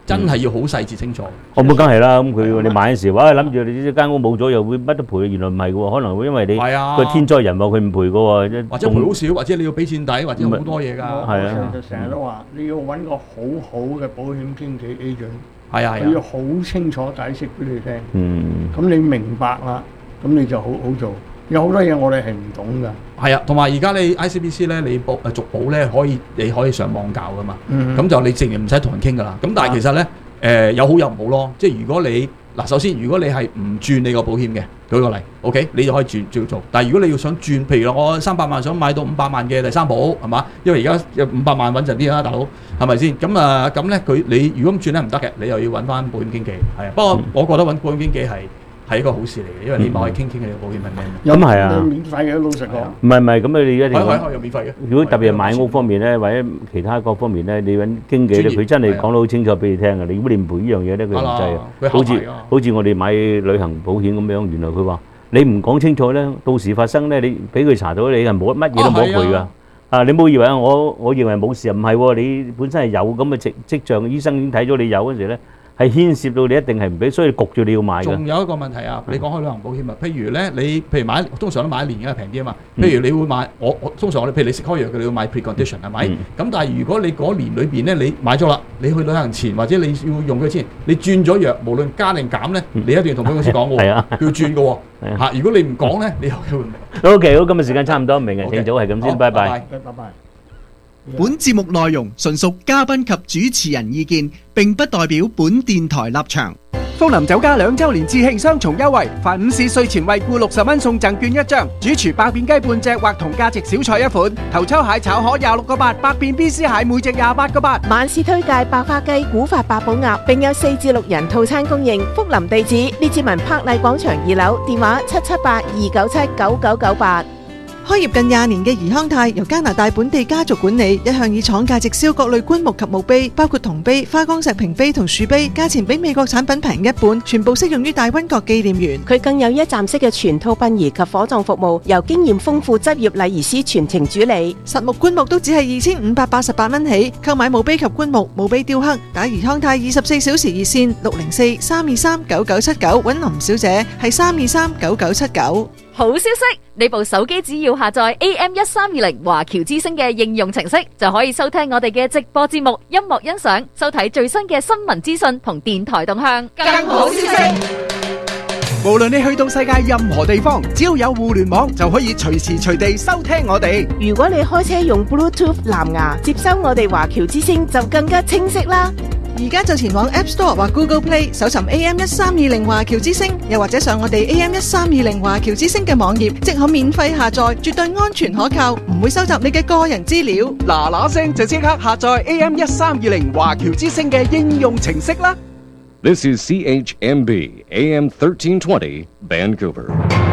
真係要好細節清楚。
我冇梗係啦，咁佢你買嘅時候，哇諗住你呢間屋冇咗又會乜都賠，原來唔係嘅喎，可能會因為你
係啊
個天災人禍佢唔賠嘅喎，
或者賠好少，或者你要俾錢底，或者好多嘢㗎。
係啊，
就成日都話你要揾個好好嘅保險經紀 agent，
係啊，
佢要好清楚解釋俾你聽。
嗯，
咁你明白啦，咁你就好好做。有好多嘢我哋係唔懂㗎。
係啊，同埋而家你 I C B C 咧，你保誒續保咧可以你可以上網教㗎嘛。咁、
嗯、
就你自然唔使同人傾㗎啦。咁但係其實咧誒、呃、有好有唔好咯。即係如果你嗱，首先如果你係唔轉你個保險嘅，舉個例 ，OK， 你就可以轉照做。但係如果你要想轉，譬如我三百萬想買到五百萬嘅第三保，係嘛？因為而家有五百萬穩陣啲啦，大佬係咪先？咁啊咁咧，佢你如果咁轉咧唔得嘅，你又要揾翻保險經紀。係啊，不過我覺得揾保險經紀係。係一個好事嚟嘅，因為你咪可以傾傾你個保險係咩。
咁係啊，
免費嘅老實講。
唔係唔係，咁你一定
可以可以有免費嘅。
如果特別係買屋方面咧，或者其他各方面咧，你揾經紀咧，佢真係講得好清楚俾你聽嘅。你如果你唔賠呢樣嘢咧，佢唔制啊。好似好似我哋買旅行保險咁樣，原來佢話你唔講清楚咧，到時發生咧，你俾佢查到你係冇乜嘢都冇賠㗎。啊！你冇以為我我認為冇事啊？唔係喎，你本身係有咁嘅跡跡象，醫生已經睇咗你有嗰陣時咧。係牽涉到你一定係唔俾，所以焗住你要買嘅。
仲有一個問題啊，你講開旅行保險啊，譬如咧，你譬如買，通常都買一年嘅平啲啊嘛。譬如你會買，我我通常我哋譬如你食開藥嘅，你要買 precondition 係咪？咁、嗯、但係如果你嗰年裏邊咧，你買咗啦，你去旅行前或者你要用佢前，你轉咗藥，無論加定減咧，你一定要同保險公司講嘅喎，
啊、
要轉嘅喎。嚇，如果你唔講咧，你又會唔明。
O K， 好，今日時間差唔多，明日聽早係咁先，拜拜。
拜拜。本節目內容純屬嘉賓及主持人意見，並不代表本電台立場。
福林酒家兩週年致慶雙重優惠，凡午市稅前惠顧六十蚊送贈券一張，主廚百變雞半隻或同價值小菜一款，頭抽蟹炒河廿六個八，百變 B C 蟹每隻廿八個八。
晚市推介百花雞、古法八寶鴨，並有四至六人套餐供應。福林地址：列治文柏麗廣場二樓，電話七七八二九七九九九八。
開業近廿年嘅怡康泰由加拿大本地家族管理，一向以廠價直銷各類棺木及墓碑，包括銅碑、花崗石屏碑同樹碑，價錢比美國產品平一半，全部適用於大溫角紀念園。
佢更有一站式嘅全套殯儀及火葬服務，由經驗豐富執業禮儀師全程主理。
實木棺木都只係二千五百八十八蚊起，購買墓碑及棺木、墓碑雕刻，打怡康泰二十四小時熱線六零四三二三九九七九，揾林小姐係三二三九九七九。
好消息！你部手機只要下載 A M 一三二零華僑之聲嘅應用程式，就可以收聽我哋嘅直播節目、音樂欣賞、收睇最新嘅新聞資訊同電台動向。
更好消息！無論你去到世界任何地方，只要有互聯網，就可以隨時隨地收聽我哋。
如果你開車用 Bluetooth 藍牙接收我哋華僑之聲，就更加清晰啦。
而家就前往 App Store 或 Google Play 搜尋 A M 一三二零華僑之聲，又或者上我哋 A M 一三二零華僑之聲嘅網頁，即可免費下載，絕對安全可靠，唔會收集你嘅個人資料。
嗱嗱聲就即刻下載 A M 一三二零華僑之聲嘅應用程式啦。
This is C H M B A M thirteen twenty Vancouver.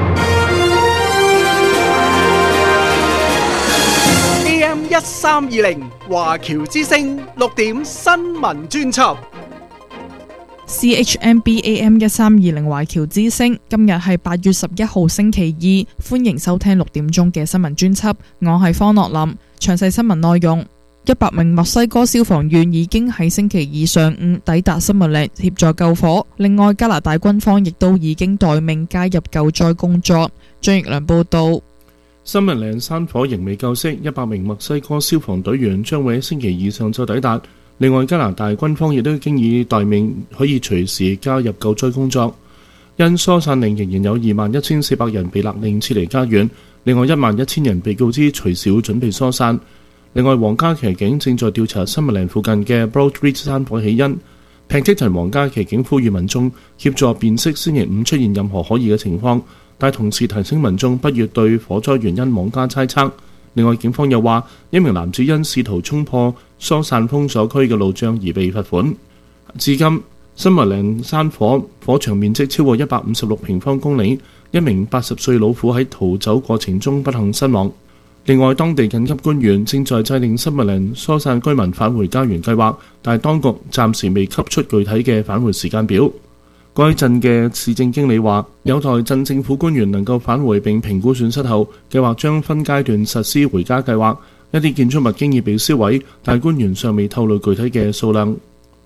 A M 一三二零華僑之聲六點新聞專輯。
C H M B A M 一三二零華僑之聲，今日係八月十一號星期二，歡迎收聽六點鐘嘅新聞專輯。我係方樂林，詳細新聞內容。一百名墨西哥消防員已經喺星期二上午抵達森密嶺協助救火，另外加拿大軍方亦都已經待命加入救災工作。張奕良報道。
森密嶺山火仍未救熄，一百名墨西哥消防隊員將會喺星期二上晝抵達。另外加拿大軍方亦都經已待命，可以隨時加入救災工作。因疏散令仍然有二萬一千四百人被勒令撤離家園，另外一萬一千人被告知隨時會準備疏散。另外，皇家騎警正在調查森密嶺附近嘅 Broad Ridge 山火起因。Penticton 皇家騎警呼籲民眾協助辨識星期五出現任何可疑嘅情況，但同時提醒民眾不要對火災原因妄加猜測。另外，警方又話一名男子因試圖衝破疏散封鎖區嘅路障而被罰款。至今，森密嶺山火火場面積超過一百五十六平方公里，一名八十歲老婦喺逃走過程中不幸身亡。另外，當地緊急官員正在制定森密嶺疏散居民返回家園計劃，但係當局暫時未給出具體嘅返回時間表。該鎮嘅市政經理話，有待鎮政府官員能夠返回並評估損失後，計劃將分階段實施回家計劃。一啲建築物經已被燒毀，但官員尚未透露具體嘅數量。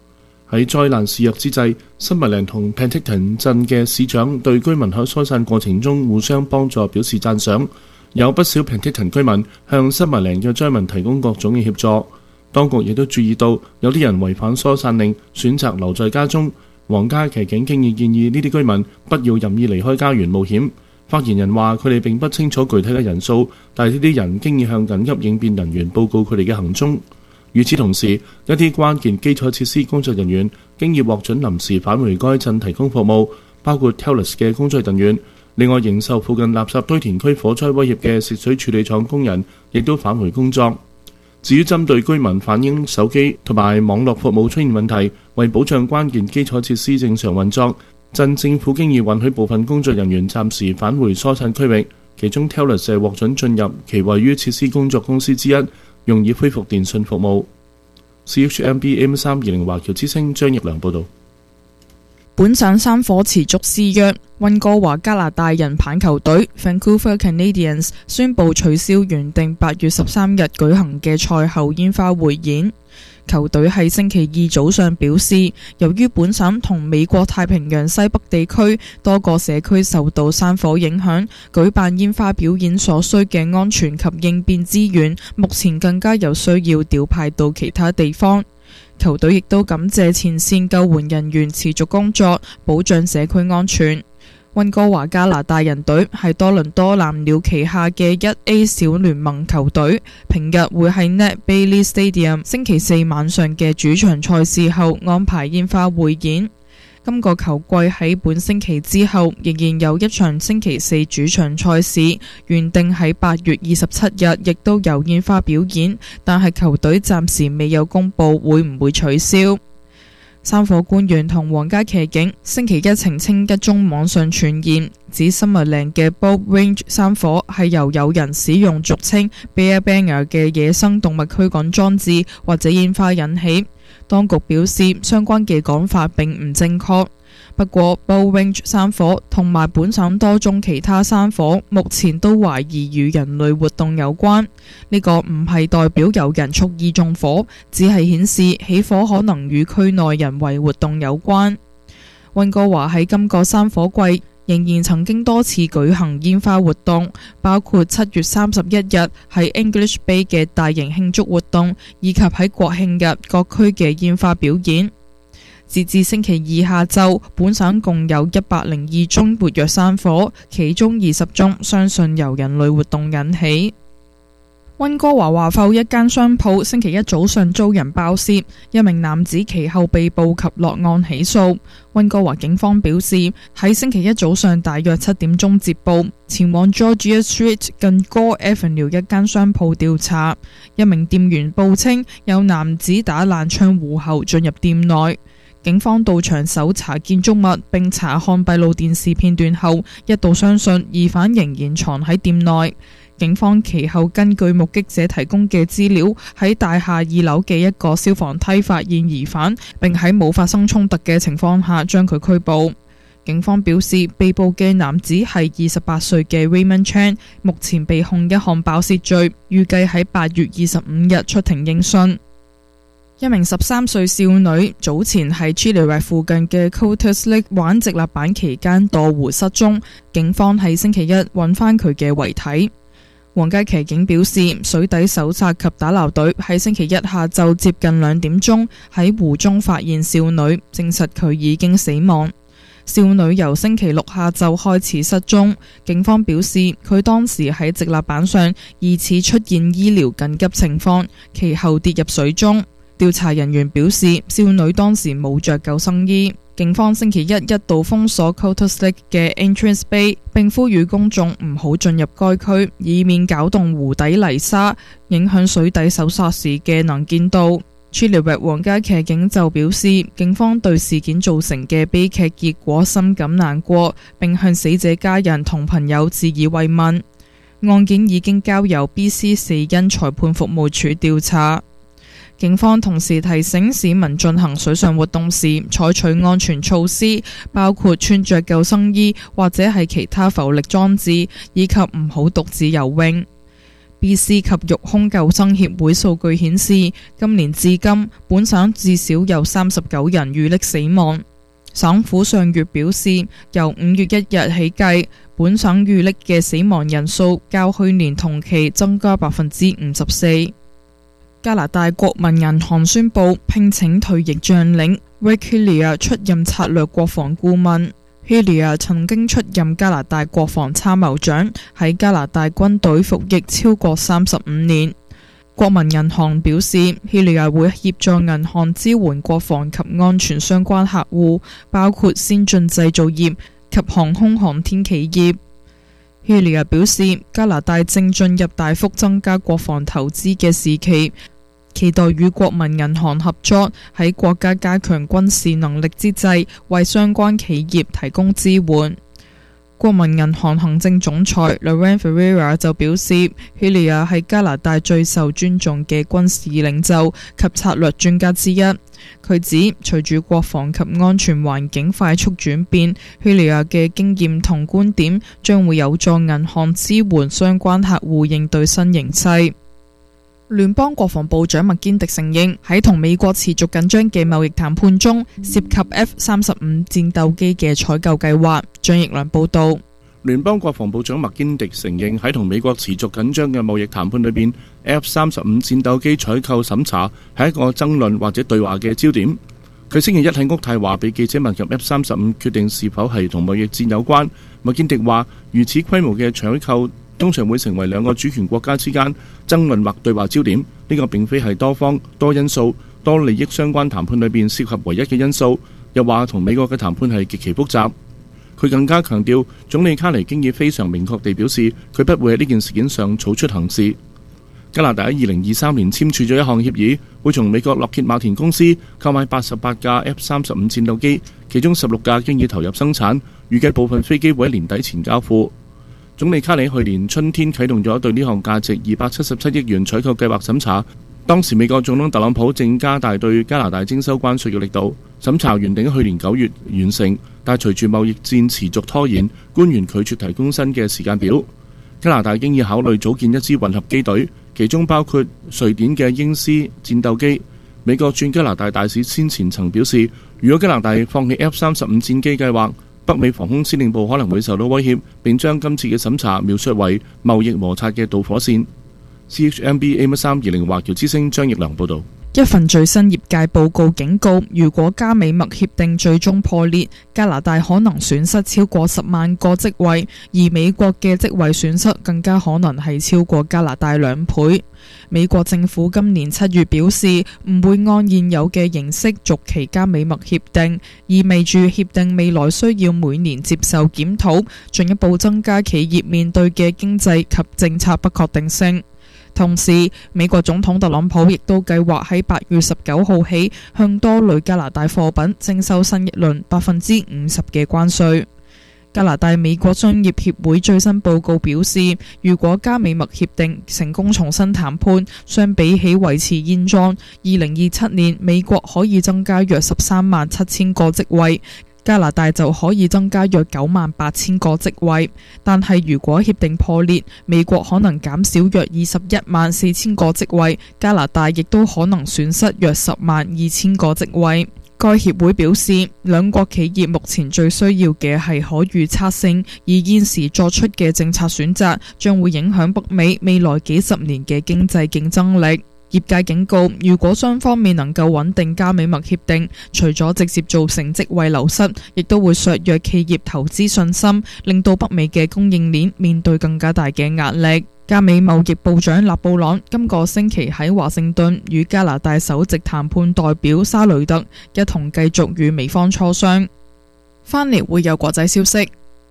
喺災難肆虐之際，新麥良同 Penticton 鎮嘅市長對居民喺疏散過程中互相幫助表示讚賞。有不少 Penticton 居民向新麥良嘅災民提供各種嘅協助。當局亦都注意到有啲人違反疏散令，選擇留在家中。皇家騎警經已建議呢啲居民不要任意離開家園冒險。發言人話：佢哋並不清楚具體嘅人數，但係呢啲人經已向緊急應變人員報告佢哋嘅行蹤。與此同時，一啲關鍵基礎設施工作人員經已獲准臨時返回該鎮提供服務，包括 Telus 嘅工作人員。另外，仍受附近垃圾堆填區火災威脅嘅食水處理廠工人亦都返回工作。至於針對居民反映手機同埋網絡服務出現問題，為保障關鍵基礎設施正常運作，鎮政府經已允許部分工作人員暫時返回疏散區域，其中 Telus 係獲准進入其位於設施工作公司之一，用以恢復電訊服務。C H M B M 三二零華僑之聲張奕良報導。
本省山火持續肆虐，溫哥華加拿大人棒球隊 Vancouver Canadians 宣布取消原定八月十三日舉行嘅賽後煙花匯演。球隊喺星期二早上表示，由於本省同美國太平洋西北地區多個社區受到山火影響，舉辦煙花表演所需嘅安全及應變資源，目前更加有需要調派到其他地方。球隊亦都感謝前線救援人員持續工作，保障社區安全。溫哥華加拿大人隊係多倫多藍鳥旗下嘅一 A 小聯盟球隊，平日會喺 Nat Bailey Stadium 星期四晚上嘅主場賽事後安排煙花匯演。今個球季喺本星期之後仍然有一場星期四主場賽事，原定喺八月二十七日亦都有煙花表演，但係球隊暫時未有公布會唔會取消。山火官員同皇家騎警星期一澄清一宗網上傳言，指新麥良嘅 Bob Range 山火係由有人使用俗稱 Bear Banger 嘅野生動物驅趕裝置或者煙花引起。當局表示相關嘅講法並唔正確。不過 Bob Range 山火同埋本省多宗其他山火目前都懷疑與人類活動有關。呢個唔係代表有人蓄意縱火，只係顯示起火可能與區內人為活動有關。溫哥華喺今個山火季仍然曾經多次舉行煙花活動，包括七月三十一日喺 English Bay 嘅大型慶祝活動，以及喺國慶日各區嘅煙花表演。截至星期二下晝，本省共有一百零二宗活躍山火，其中二十宗相信由人類活動引起。溫哥華華埠一間商鋪星期一早上遭人爆竊，一名男子其後被捕及落案起訴。溫哥華警方表示，喺星期一早上大約七點鐘接報，前往 Georgia Street 近 Gore Avenue 一間商鋪調查。一名店員報稱有男子打爛窗戶後進入店內。警方到場搜查建築物並查看閉路電視片段後，一度相信疑犯仍然藏喺店內。警方其後根據目擊者提供嘅資料，喺大廈二樓嘅一個消防梯發現疑犯，並喺冇發生衝突嘅情況下將佢拘捕。警方表示，被捕嘅男子係二十八歲嘅 Raymond Chan， 目前被控一項爆竊罪，預計喺八月二十五日出庭應訊。一名十三歲少女早前喺 Chilliwack 附近嘅 Coulters Lake 玩直立板期間墮湖失蹤，警方喺星期一揾返佢嘅遺體。皇家騎警表示，水底搜查及打撈隊喺星期一下晝接近兩點鐘喺湖中發現少女，證實佢已經死亡。少女由星期六下晝開始失蹤，警方表示佢當時喺直立板上疑似出現醫療緊急情況，其後跌入水中。調查人員表示，少女當時冇着救生衣。警方星期一一度封鎖 Coulters Lake 嘅 Entrance Bay， 並呼籲公眾唔好進入該區，以免攪動湖底泥沙，影響水底搜索時嘅能見度。Chilliwack 皇家騎警就表示，警方對事件造成嘅悲劇結果深感難過，並向死者家人同朋友致以慰問。案件已經交由 B C 死因裁判服務處調查。警方同時提醒市民進行水上活動時採取安全措施，包括穿着救生衣或者係其他浮力裝置，以及唔好獨自游泳。 B C 及育空救生協會數據顯示，今年至今，本省至少有三十九人遇溺死亡。省府上月表示，由五月一日起計，本省遇溺嘅死亡人數較去年同期增加百分之五十四。加拿大國民銀行宣布聘請退役將領 Rick Hillier 出任策略國防顧問。Hillier 曾經出任加拿大國防參謀長，喺加拿大軍隊服役超過三十五年。國民銀行表示 ，Hillier 會協助銀行支援國防及安全相關客戶，包括先進製造業及航空航天企業。Hillier 表示，加拿大正進入大幅增加國防投資嘅時期。期待與國民銀行合作，喺國家加強軍事能力之際，為相關企業提供支援。國民銀行行政總裁 Laurent Ferreira 就表示 ，Hillier 係加拿大最受尊重嘅軍事領袖及策略專家之一。佢指，隨住國防及安全環境快速轉變 ，Hillier 嘅經驗同觀點將會有助銀行支援相關客戶應對新形勢。聯邦國防部長麥堅迪承認喺同美國持續緊張嘅貿易談判中，涉及 F 三十五戰鬥機嘅採購計劃。張奕良報導。
聯邦國防部長麥堅迪承認喺同美國持續緊張嘅貿易談判裏邊 ，F 三十五戰鬥機採購審查係一個爭論或者對話嘅焦點。佢星期一喺渥太華被記者問及 F 三十五決定是否係同貿易戰有關，麥堅迪話：如此規模嘅採購通常會成為兩個主權國家之間爭論或對話焦點，呢個並非係多方、多因素、多利益相關談判裏邊涉及唯一嘅因素。又話同美國嘅談判係極其複雜。佢更加強調，總理卡尼經已非常明確地表示，佢不會喺呢件事件上草出行事。加拿大喺二零二三年簽署咗一項協議，會從美國洛歇馬田公司購買八十八架 F 三十五戰鬥機，其中十六架經已投入生產，預計部分飛機會喺年底前交付。總理卡尼去年春天啟動咗對呢項價值二百七十七億元採購計劃審查，當時美國總統特朗普正加大對加拿大徵收關稅嘅力度，審查原定去年九月完成，但隨住貿易戰持續拖延，官員拒絕提供新嘅時間表。加拿大經已考慮組建一支混合機隊，其中包括瑞典嘅鷹獅戰鬥機。美國駐加拿大大使先前曾表示，如果加拿大放棄 F 三十五戰機計劃，北美防空司令部可能會受到威脅，並將今次嘅審查描述為貿易摩擦嘅導火線。C H M B A 一三二零華僑之聲張奕良報導。
一份最新業界報告警告，如果加美墨協定最終破裂，加拿大可能損失超過十萬個職位，而美國嘅職位損失更加可能係超過加拿大兩倍。美國政府今年七月表示，唔會按現有嘅形式續期加美墨協定，意味住協定未來需要每年接受檢討，進一步增加企業面對嘅經濟及政策不確定性。同時，美國總統特朗普亦都計劃喺八月十九號起向多類加拿大貨品徵收新一輪百分之五十嘅關稅。加拿大美國商業協會最新報告表示，如果加美墨協定成功重新談判，相比起維持現狀，二零二七年美國可以增加約十三萬七千個職位。加拿大就可以增加約九萬八千個職位，但係如果協定破裂，美國可能減少約二十一萬四千個職位，加拿大亦都可能損失約十萬二千個職位。該協會表示，兩國企業目前最需要嘅係可預測性，而現時作出嘅政策選擇將會影響北美未來幾十年嘅經濟競爭力。業界警告，如果雙方未能夠穩定加美墨協定，除咗直接造成職位流失，亦都會削弱企業投資信心，令到北美嘅供應鏈面對更加大嘅壓力。加美貿易部長勒布朗今個星期喺華盛頓與加拿大首席談判代表沙雷特一同繼續與美方磋商。翻嚟會有國際消息。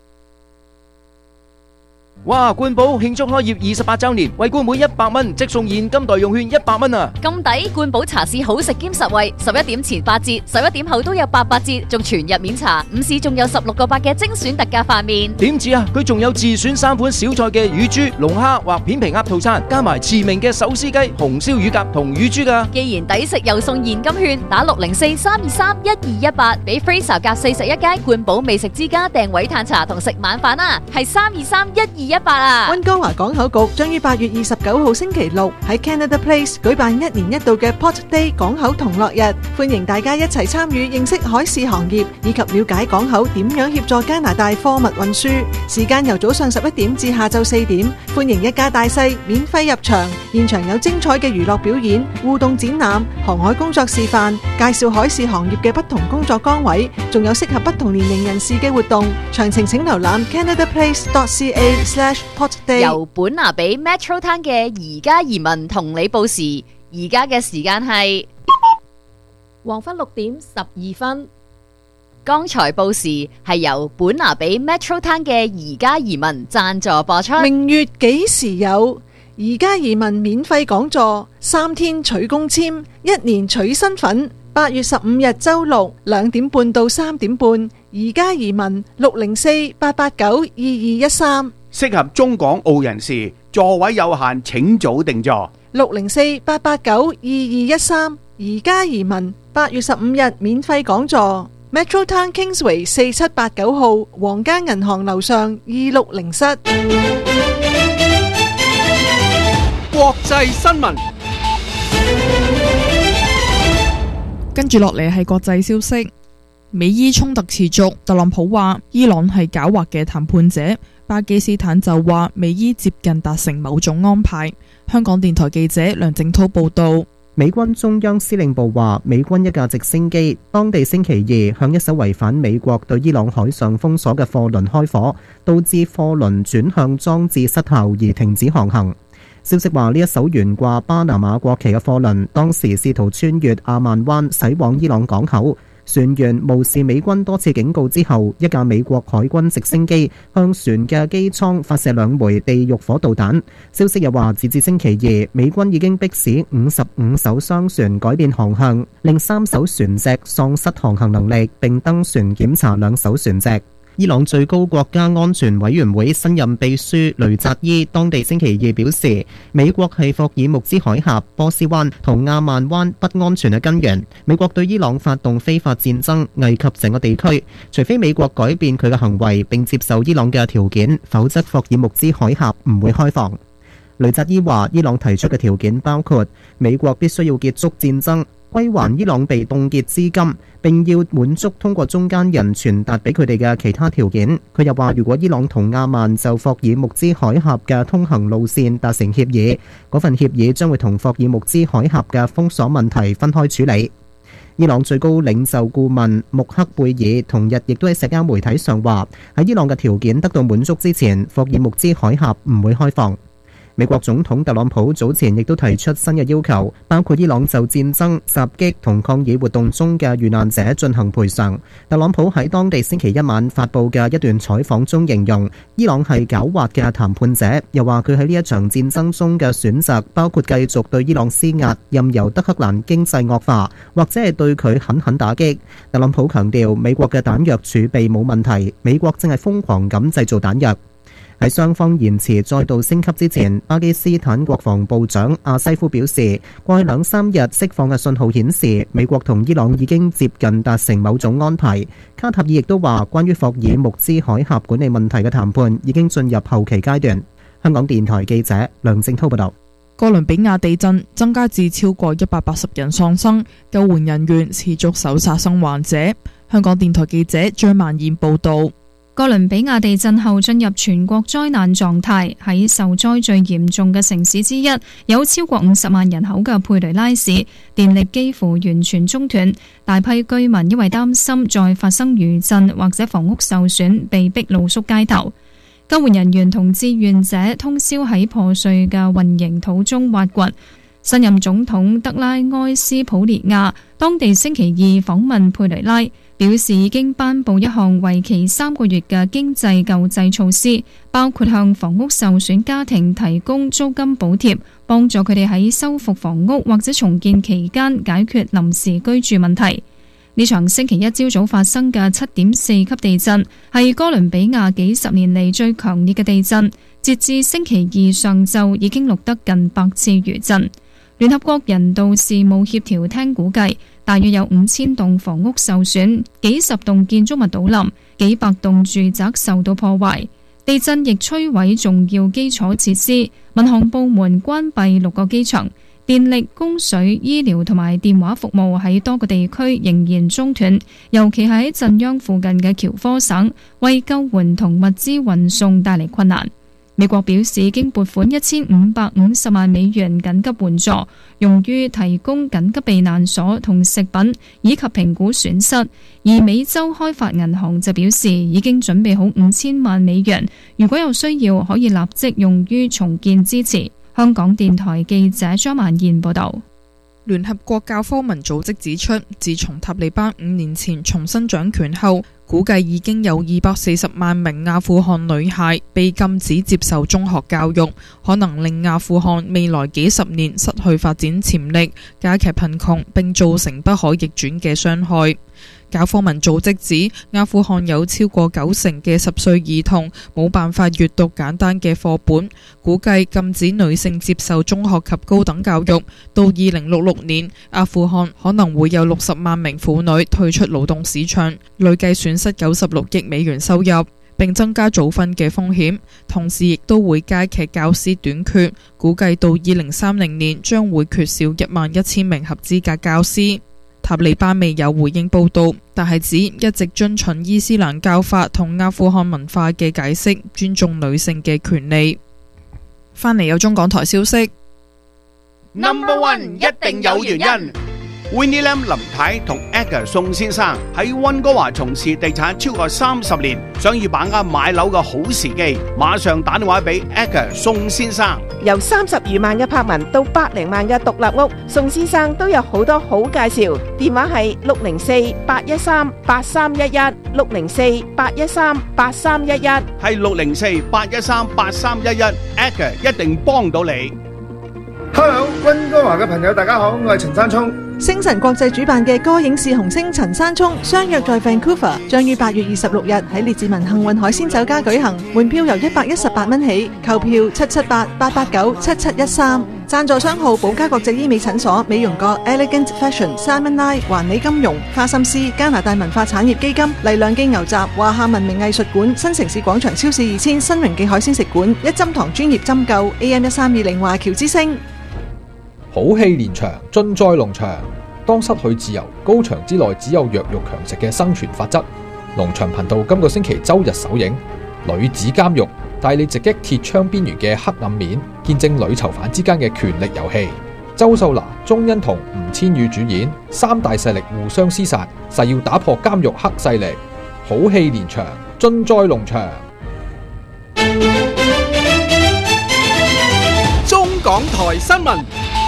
哇！冠寶慶祝開業二十八週年，為冠滿一百蚊即送現金代用券一百蚊啊！
咁抵！冠寶茶市好食兼實惠，十一點前八折，十一點後都有八八折，仲全日免茶。午市仲有十六個八嘅精選特價飯麵。
點止啊！佢仲有自選三款小菜嘅乳豬、龍蝦或片皮鴨套餐，加埋馳名嘅手撕雞、紅燒乳鴿同乳豬噶。
既然抵食又送現金券，打六零四三二三一二一八，俾 Fraser 夾四十一街冠寶美食之家訂位嘆茶同食晚飯啊！係三二三一二一。 一八啊！
溫哥華港口局將於八月二十九號星期六喺 Canada Place 舉辦一年一度嘅 Port Day 港口同樂日，歡迎大家一齊參與，認識海事行業以及了解港口點樣協助加拿大貨物運輸。時間由早上十一點至下晝四點，歡迎一家大細免費入場，現場有精彩嘅娛樂表演、互動展覽、航海工作示範、介紹海事行業嘅不同工作崗位，仲有適合不同年齡人士嘅活動。詳情請瀏覽 canadaplace.ca slash portday。
由本拿比 Metro Town 嘅而家移民同你報時，而家嘅時間係
黃昏六點十二分。
剛才報時係由本拿比 Metro Town 嘅而家移民贊助播出。
明月幾時有？而家移民免費講座，三天取公簽，一年取身份。八月十五日周六兩點半到三點半，而家移民六零四八八九二二一三，
適合中港澳人士，座位有限，請早訂座。
六零四八八九二二一三，而家移民八月十五日免費講座。Metro Town Kingsway 四七八九號皇家銀行樓上二六零室。
國際新聞，
跟住落嚟係國際消息。美伊衝突持續，特朗普話伊朗係狡猾嘅談判者，巴基斯坦就話美伊接近達成某種安排。香港電台記者梁正濤報道。
美軍中央司令部話，美軍一架直升機當地星期二向一艘違反美國對伊朗海上封鎖嘅貨輪開火，導致貨輪轉向裝置失效而停止航行。消息話，呢一艘懸掛巴拿馬國旗嘅貨輪當時試圖穿越阿曼灣駛往伊朗港口，船員無視美軍多次警告之後，一架美國海軍直升機向船嘅機艙發射兩枚地獄火導彈。消息又話，截至星期二，美軍已經迫使五十五艘商船改變航向，令三艘船隻喪失航行能力，並登船檢查兩艘船隻。伊朗最高國家安全委員會新任秘書雷扎伊當地星期二表示，美國係霍爾木茲海峽、波斯灣同亞曼灣不安全嘅根源。美國對伊朗發動非法戰爭，危及整個地區。除非美國改變佢嘅行為並接受伊朗嘅條件，否則霍爾木茲海峽唔會開放。雷扎伊話，伊朗提出嘅條件包括美國必須要結束戰爭，歸還伊朗被凍結資金，並要滿足通過中間人傳達俾佢哋嘅其他條件。佢又話，如果伊朗同亞曼就霍爾木茲海峽嘅通行路線達成協議，嗰份協議將會同霍爾木茲海峽嘅封鎖問題分開處理。伊朗最高領袖顧問穆克貝爾同日亦都喺社交媒體上話，喺伊朗嘅條件得到滿足之前，霍爾木茲海峽唔會開放。美國總統特朗普早前亦都提出新嘅要求，包括伊朗就戰爭、襲擊同抗議活動中嘅遇難者進行賠償。特朗普喺當地星期一晚發布嘅一段採訪中形容，伊朗係狡猾嘅談判者，又話佢喺呢一場戰爭中嘅選擇包括繼續對伊朗施壓，任由德黑蘭經濟惡化，或者係對佢狠狠打擊。特朗普強調，美國嘅彈藥儲備冇問題，美國正係瘋狂咁製造彈藥。喺雙方言辭再度升級之前，巴基斯坦國防部長阿西夫表示，過去兩三日釋放嘅信號顯示，美國同伊朗已經接近達成某種安排。卡塔爾亦都話，關於霍爾木茲海峽管理問題嘅談判已經進入後期階段。香港電台記者梁正滔報道。
哥倫比亞地震增加至超過一百八十人喪生，救援人員持續搜查生還者。香港電台記者張曼燕報道。
哥倫比亞地震後進入全國災難狀態，喺受災最嚴重嘅城市之一，有超過五十萬人口嘅佩雷拉市，電力幾乎完全中斷，大批居民因為擔心再發生餘震或者房屋受損，被逼露宿街頭。救援人員同志願者通宵喺破碎嘅混凝土中挖掘。新任總統德拉埃斯普列亞當地星期二訪問佩雷拉，表示已經頒布一項為期三個月嘅經濟救濟措施，包括向房屋受損家庭提供租金補貼，幫助佢哋喺修復房屋或者重建期間解決臨時居住問題。呢場星期一朝早發生嘅七點四級地震，係哥倫比亞幾十年嚟最強烈嘅地震，截至星期二上晝已經錄得近百次餘震。聯合國人道事務協調廳估計，大約有五千棟房屋受損，幾十棟建築物倒冧，幾百棟住宅受到破壞。 地震亦摧毀重要基礎設施，民航部門關閉六個機場。電力、供水、醫療同埋電話服務喺多個地區仍然中斷，尤其係喺震央附近嘅喬科省，為救援同物資運送帶嚟困難。美國表示已經撥款一千五百五十萬美元緊急援助，用於提供緊急避難所同食品，以及評估損失。而美洲開發銀行就表示已經準備好五千萬美元，如果有需要可以立即用於重建支持。香港電台記者張曼燕報道。
聯合國教科文組織指出，自從塔利班五年前重新掌權後，估計已經有二百四十萬名阿富汗女孩被禁止接受中學教育，可能令阿富汗未來幾十年失去發展潛力，加劇貧窮，並造成不可逆轉嘅傷害。教科文組織指，阿富汗有超過九成嘅十歲兒童冇辦法閱讀簡單嘅課本，估計禁止女性接受中學及高等教育，到二零六六年，阿富汗可能會有六十萬名婦女退出勞動市場，累計損失九十六億美元收入，並增加早婚嘅風險，同時亦都會加劇教師短缺，估計到二零三零年將會缺少一萬一千名合資格教師。塔利班未有回應報道，但係指一直遵循伊斯蘭教法同阿富汗文化嘅解釋，尊重女性嘅權利。翻嚟有中港台消息
，Number One 一定有原因。Winnie Lam 林太同 Edgar 宋先生喺溫哥華從事地產超過三十年，想要把握買樓嘅好時機，馬上打電話俾 Edgar 宋先生。
由三十餘萬嘅柏文到百零萬嘅獨立屋，宋先生都有好多好介紹。電話係六零四八一三八三一一，六零四八一三八三一一，
係六零四八一三八三一一 ，Edgar 一定幫到你。
Hello， 溫哥華嘅朋友大家好，我係陳山聰。
星辰國際主辦嘅歌影視紅星陳山聰相約在 Vancouver， 將於八月二十六日喺列治文幸運海鮮酒家舉行，門票由一百一十八蚊起，購票七七八八八九七七一三。贊助商號寶嘉國際醫美診所、美容閣、Elegant Fashion、Simon Lai、環美金融、花心思、加拿大文化產業基金、麗亮記牛雜、華夏文明藝術館、新城市廣場超市二千、新榮記海鮮食館、一針堂專業針灸、A M 一三二零華僑之星。
好戲連場，盡在農場。當失去自由，高牆之內只有弱肉強食嘅生存法則。農場頻道今個星期周日首映《女子監獄》，帶你直擊鐵窗邊緣嘅黑暗面，見證女囚犯之間嘅權力遊戲。周秀娜、鐘欣桐、吳千語主演，三大勢力互相廝殺，誓要打破監獄黑勢力。好戲連場，盡在農場。
中港台新聞。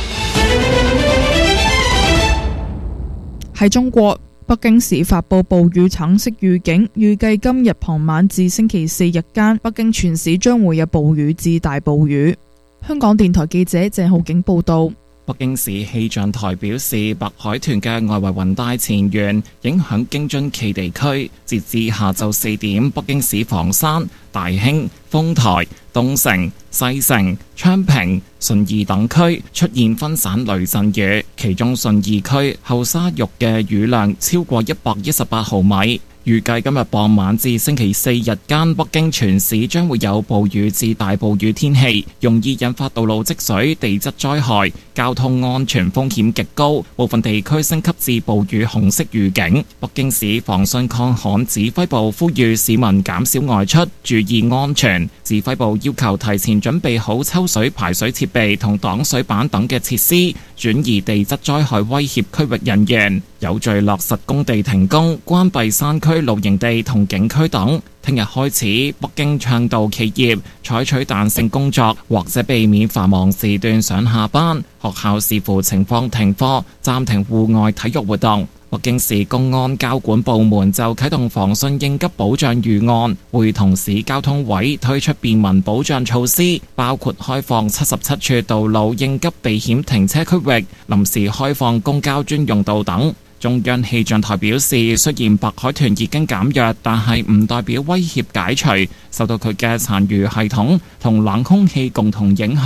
喺中國，北京市發布暴雨橙色預警，預計今日傍晚至星期四日間，北京全市將會有暴雨至大暴雨。香港電台記者鄭浩景報道。
北京市氣象台表示，白海豚嘅外圍雲帶前緣影響京津冀地區，截至下晝四點，北京市房山、大興、豐台、東城、西城、昌平、順義等區出現分散雷陣雨，其中順義區後沙峪嘅雨量超過一百一十八毫米。預計今日傍晚至星期四日間，北京全市將會有暴雨至大暴雨天氣，容易引發道路積水、地質災害，交通安全風險極高，部分地區升級至暴雨紅色預警。北京市防汛抗旱指揮部呼籲市民減少外出，注意安全。指揮部要求提前準備好抽水排水設備同擋水板等嘅設施，轉移地質災害威脅區域人員，有序落實工地停工、關閉山區露營地同景區等。聽日開始，北京倡導企業採取彈性工作，或者避免繁忙時段上下班。學校視乎情況停課，暫停戶外體育活動。北京市公安交管部門就啟動防汛應急保障預案，會同市交通委推出便民保障措施，包括開放七十七處道路應急避險停車區域，臨時開放公交專用道等。中央氣象台表示，雖然白海豚已經減弱，但係唔代表威脅解除。受到佢嘅殘餘系統同冷空氣共同影響，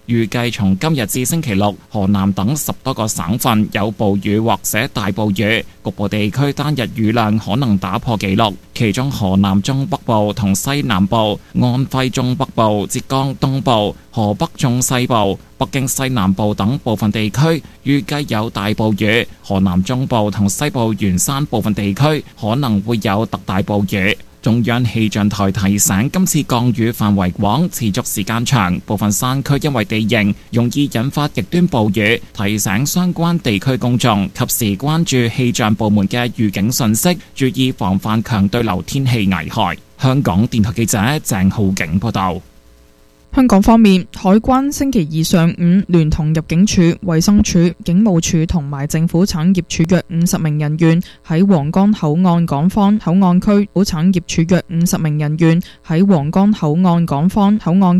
預計從今日至星期六，河南等十多個省份有暴雨或者大暴雨，局部地區單日雨量可能打破紀錄。其中河南中北部同西南部、安徽中北部、浙江東部、河北中西部、北京西南部等部分地區預計有大暴雨，河南中部同西部沿山部分地區可能會有特大暴雨。中央氣象台提醒，今次降雨範圍廣，持續時間長，部分山區因為地形容易引發極端暴雨，提醒相關地區公眾及時關注氣象部門嘅預警信息，注意防範強對流天氣危害。香港電台記者鄭浩景報道。
香港方面，海關星期二上午聯同入境處、衛生署、警務處同埋政府產業署約五十名人員喺皇崗口岸港方口岸區，府產業署約五十名人員喺皇崗口岸港方口岸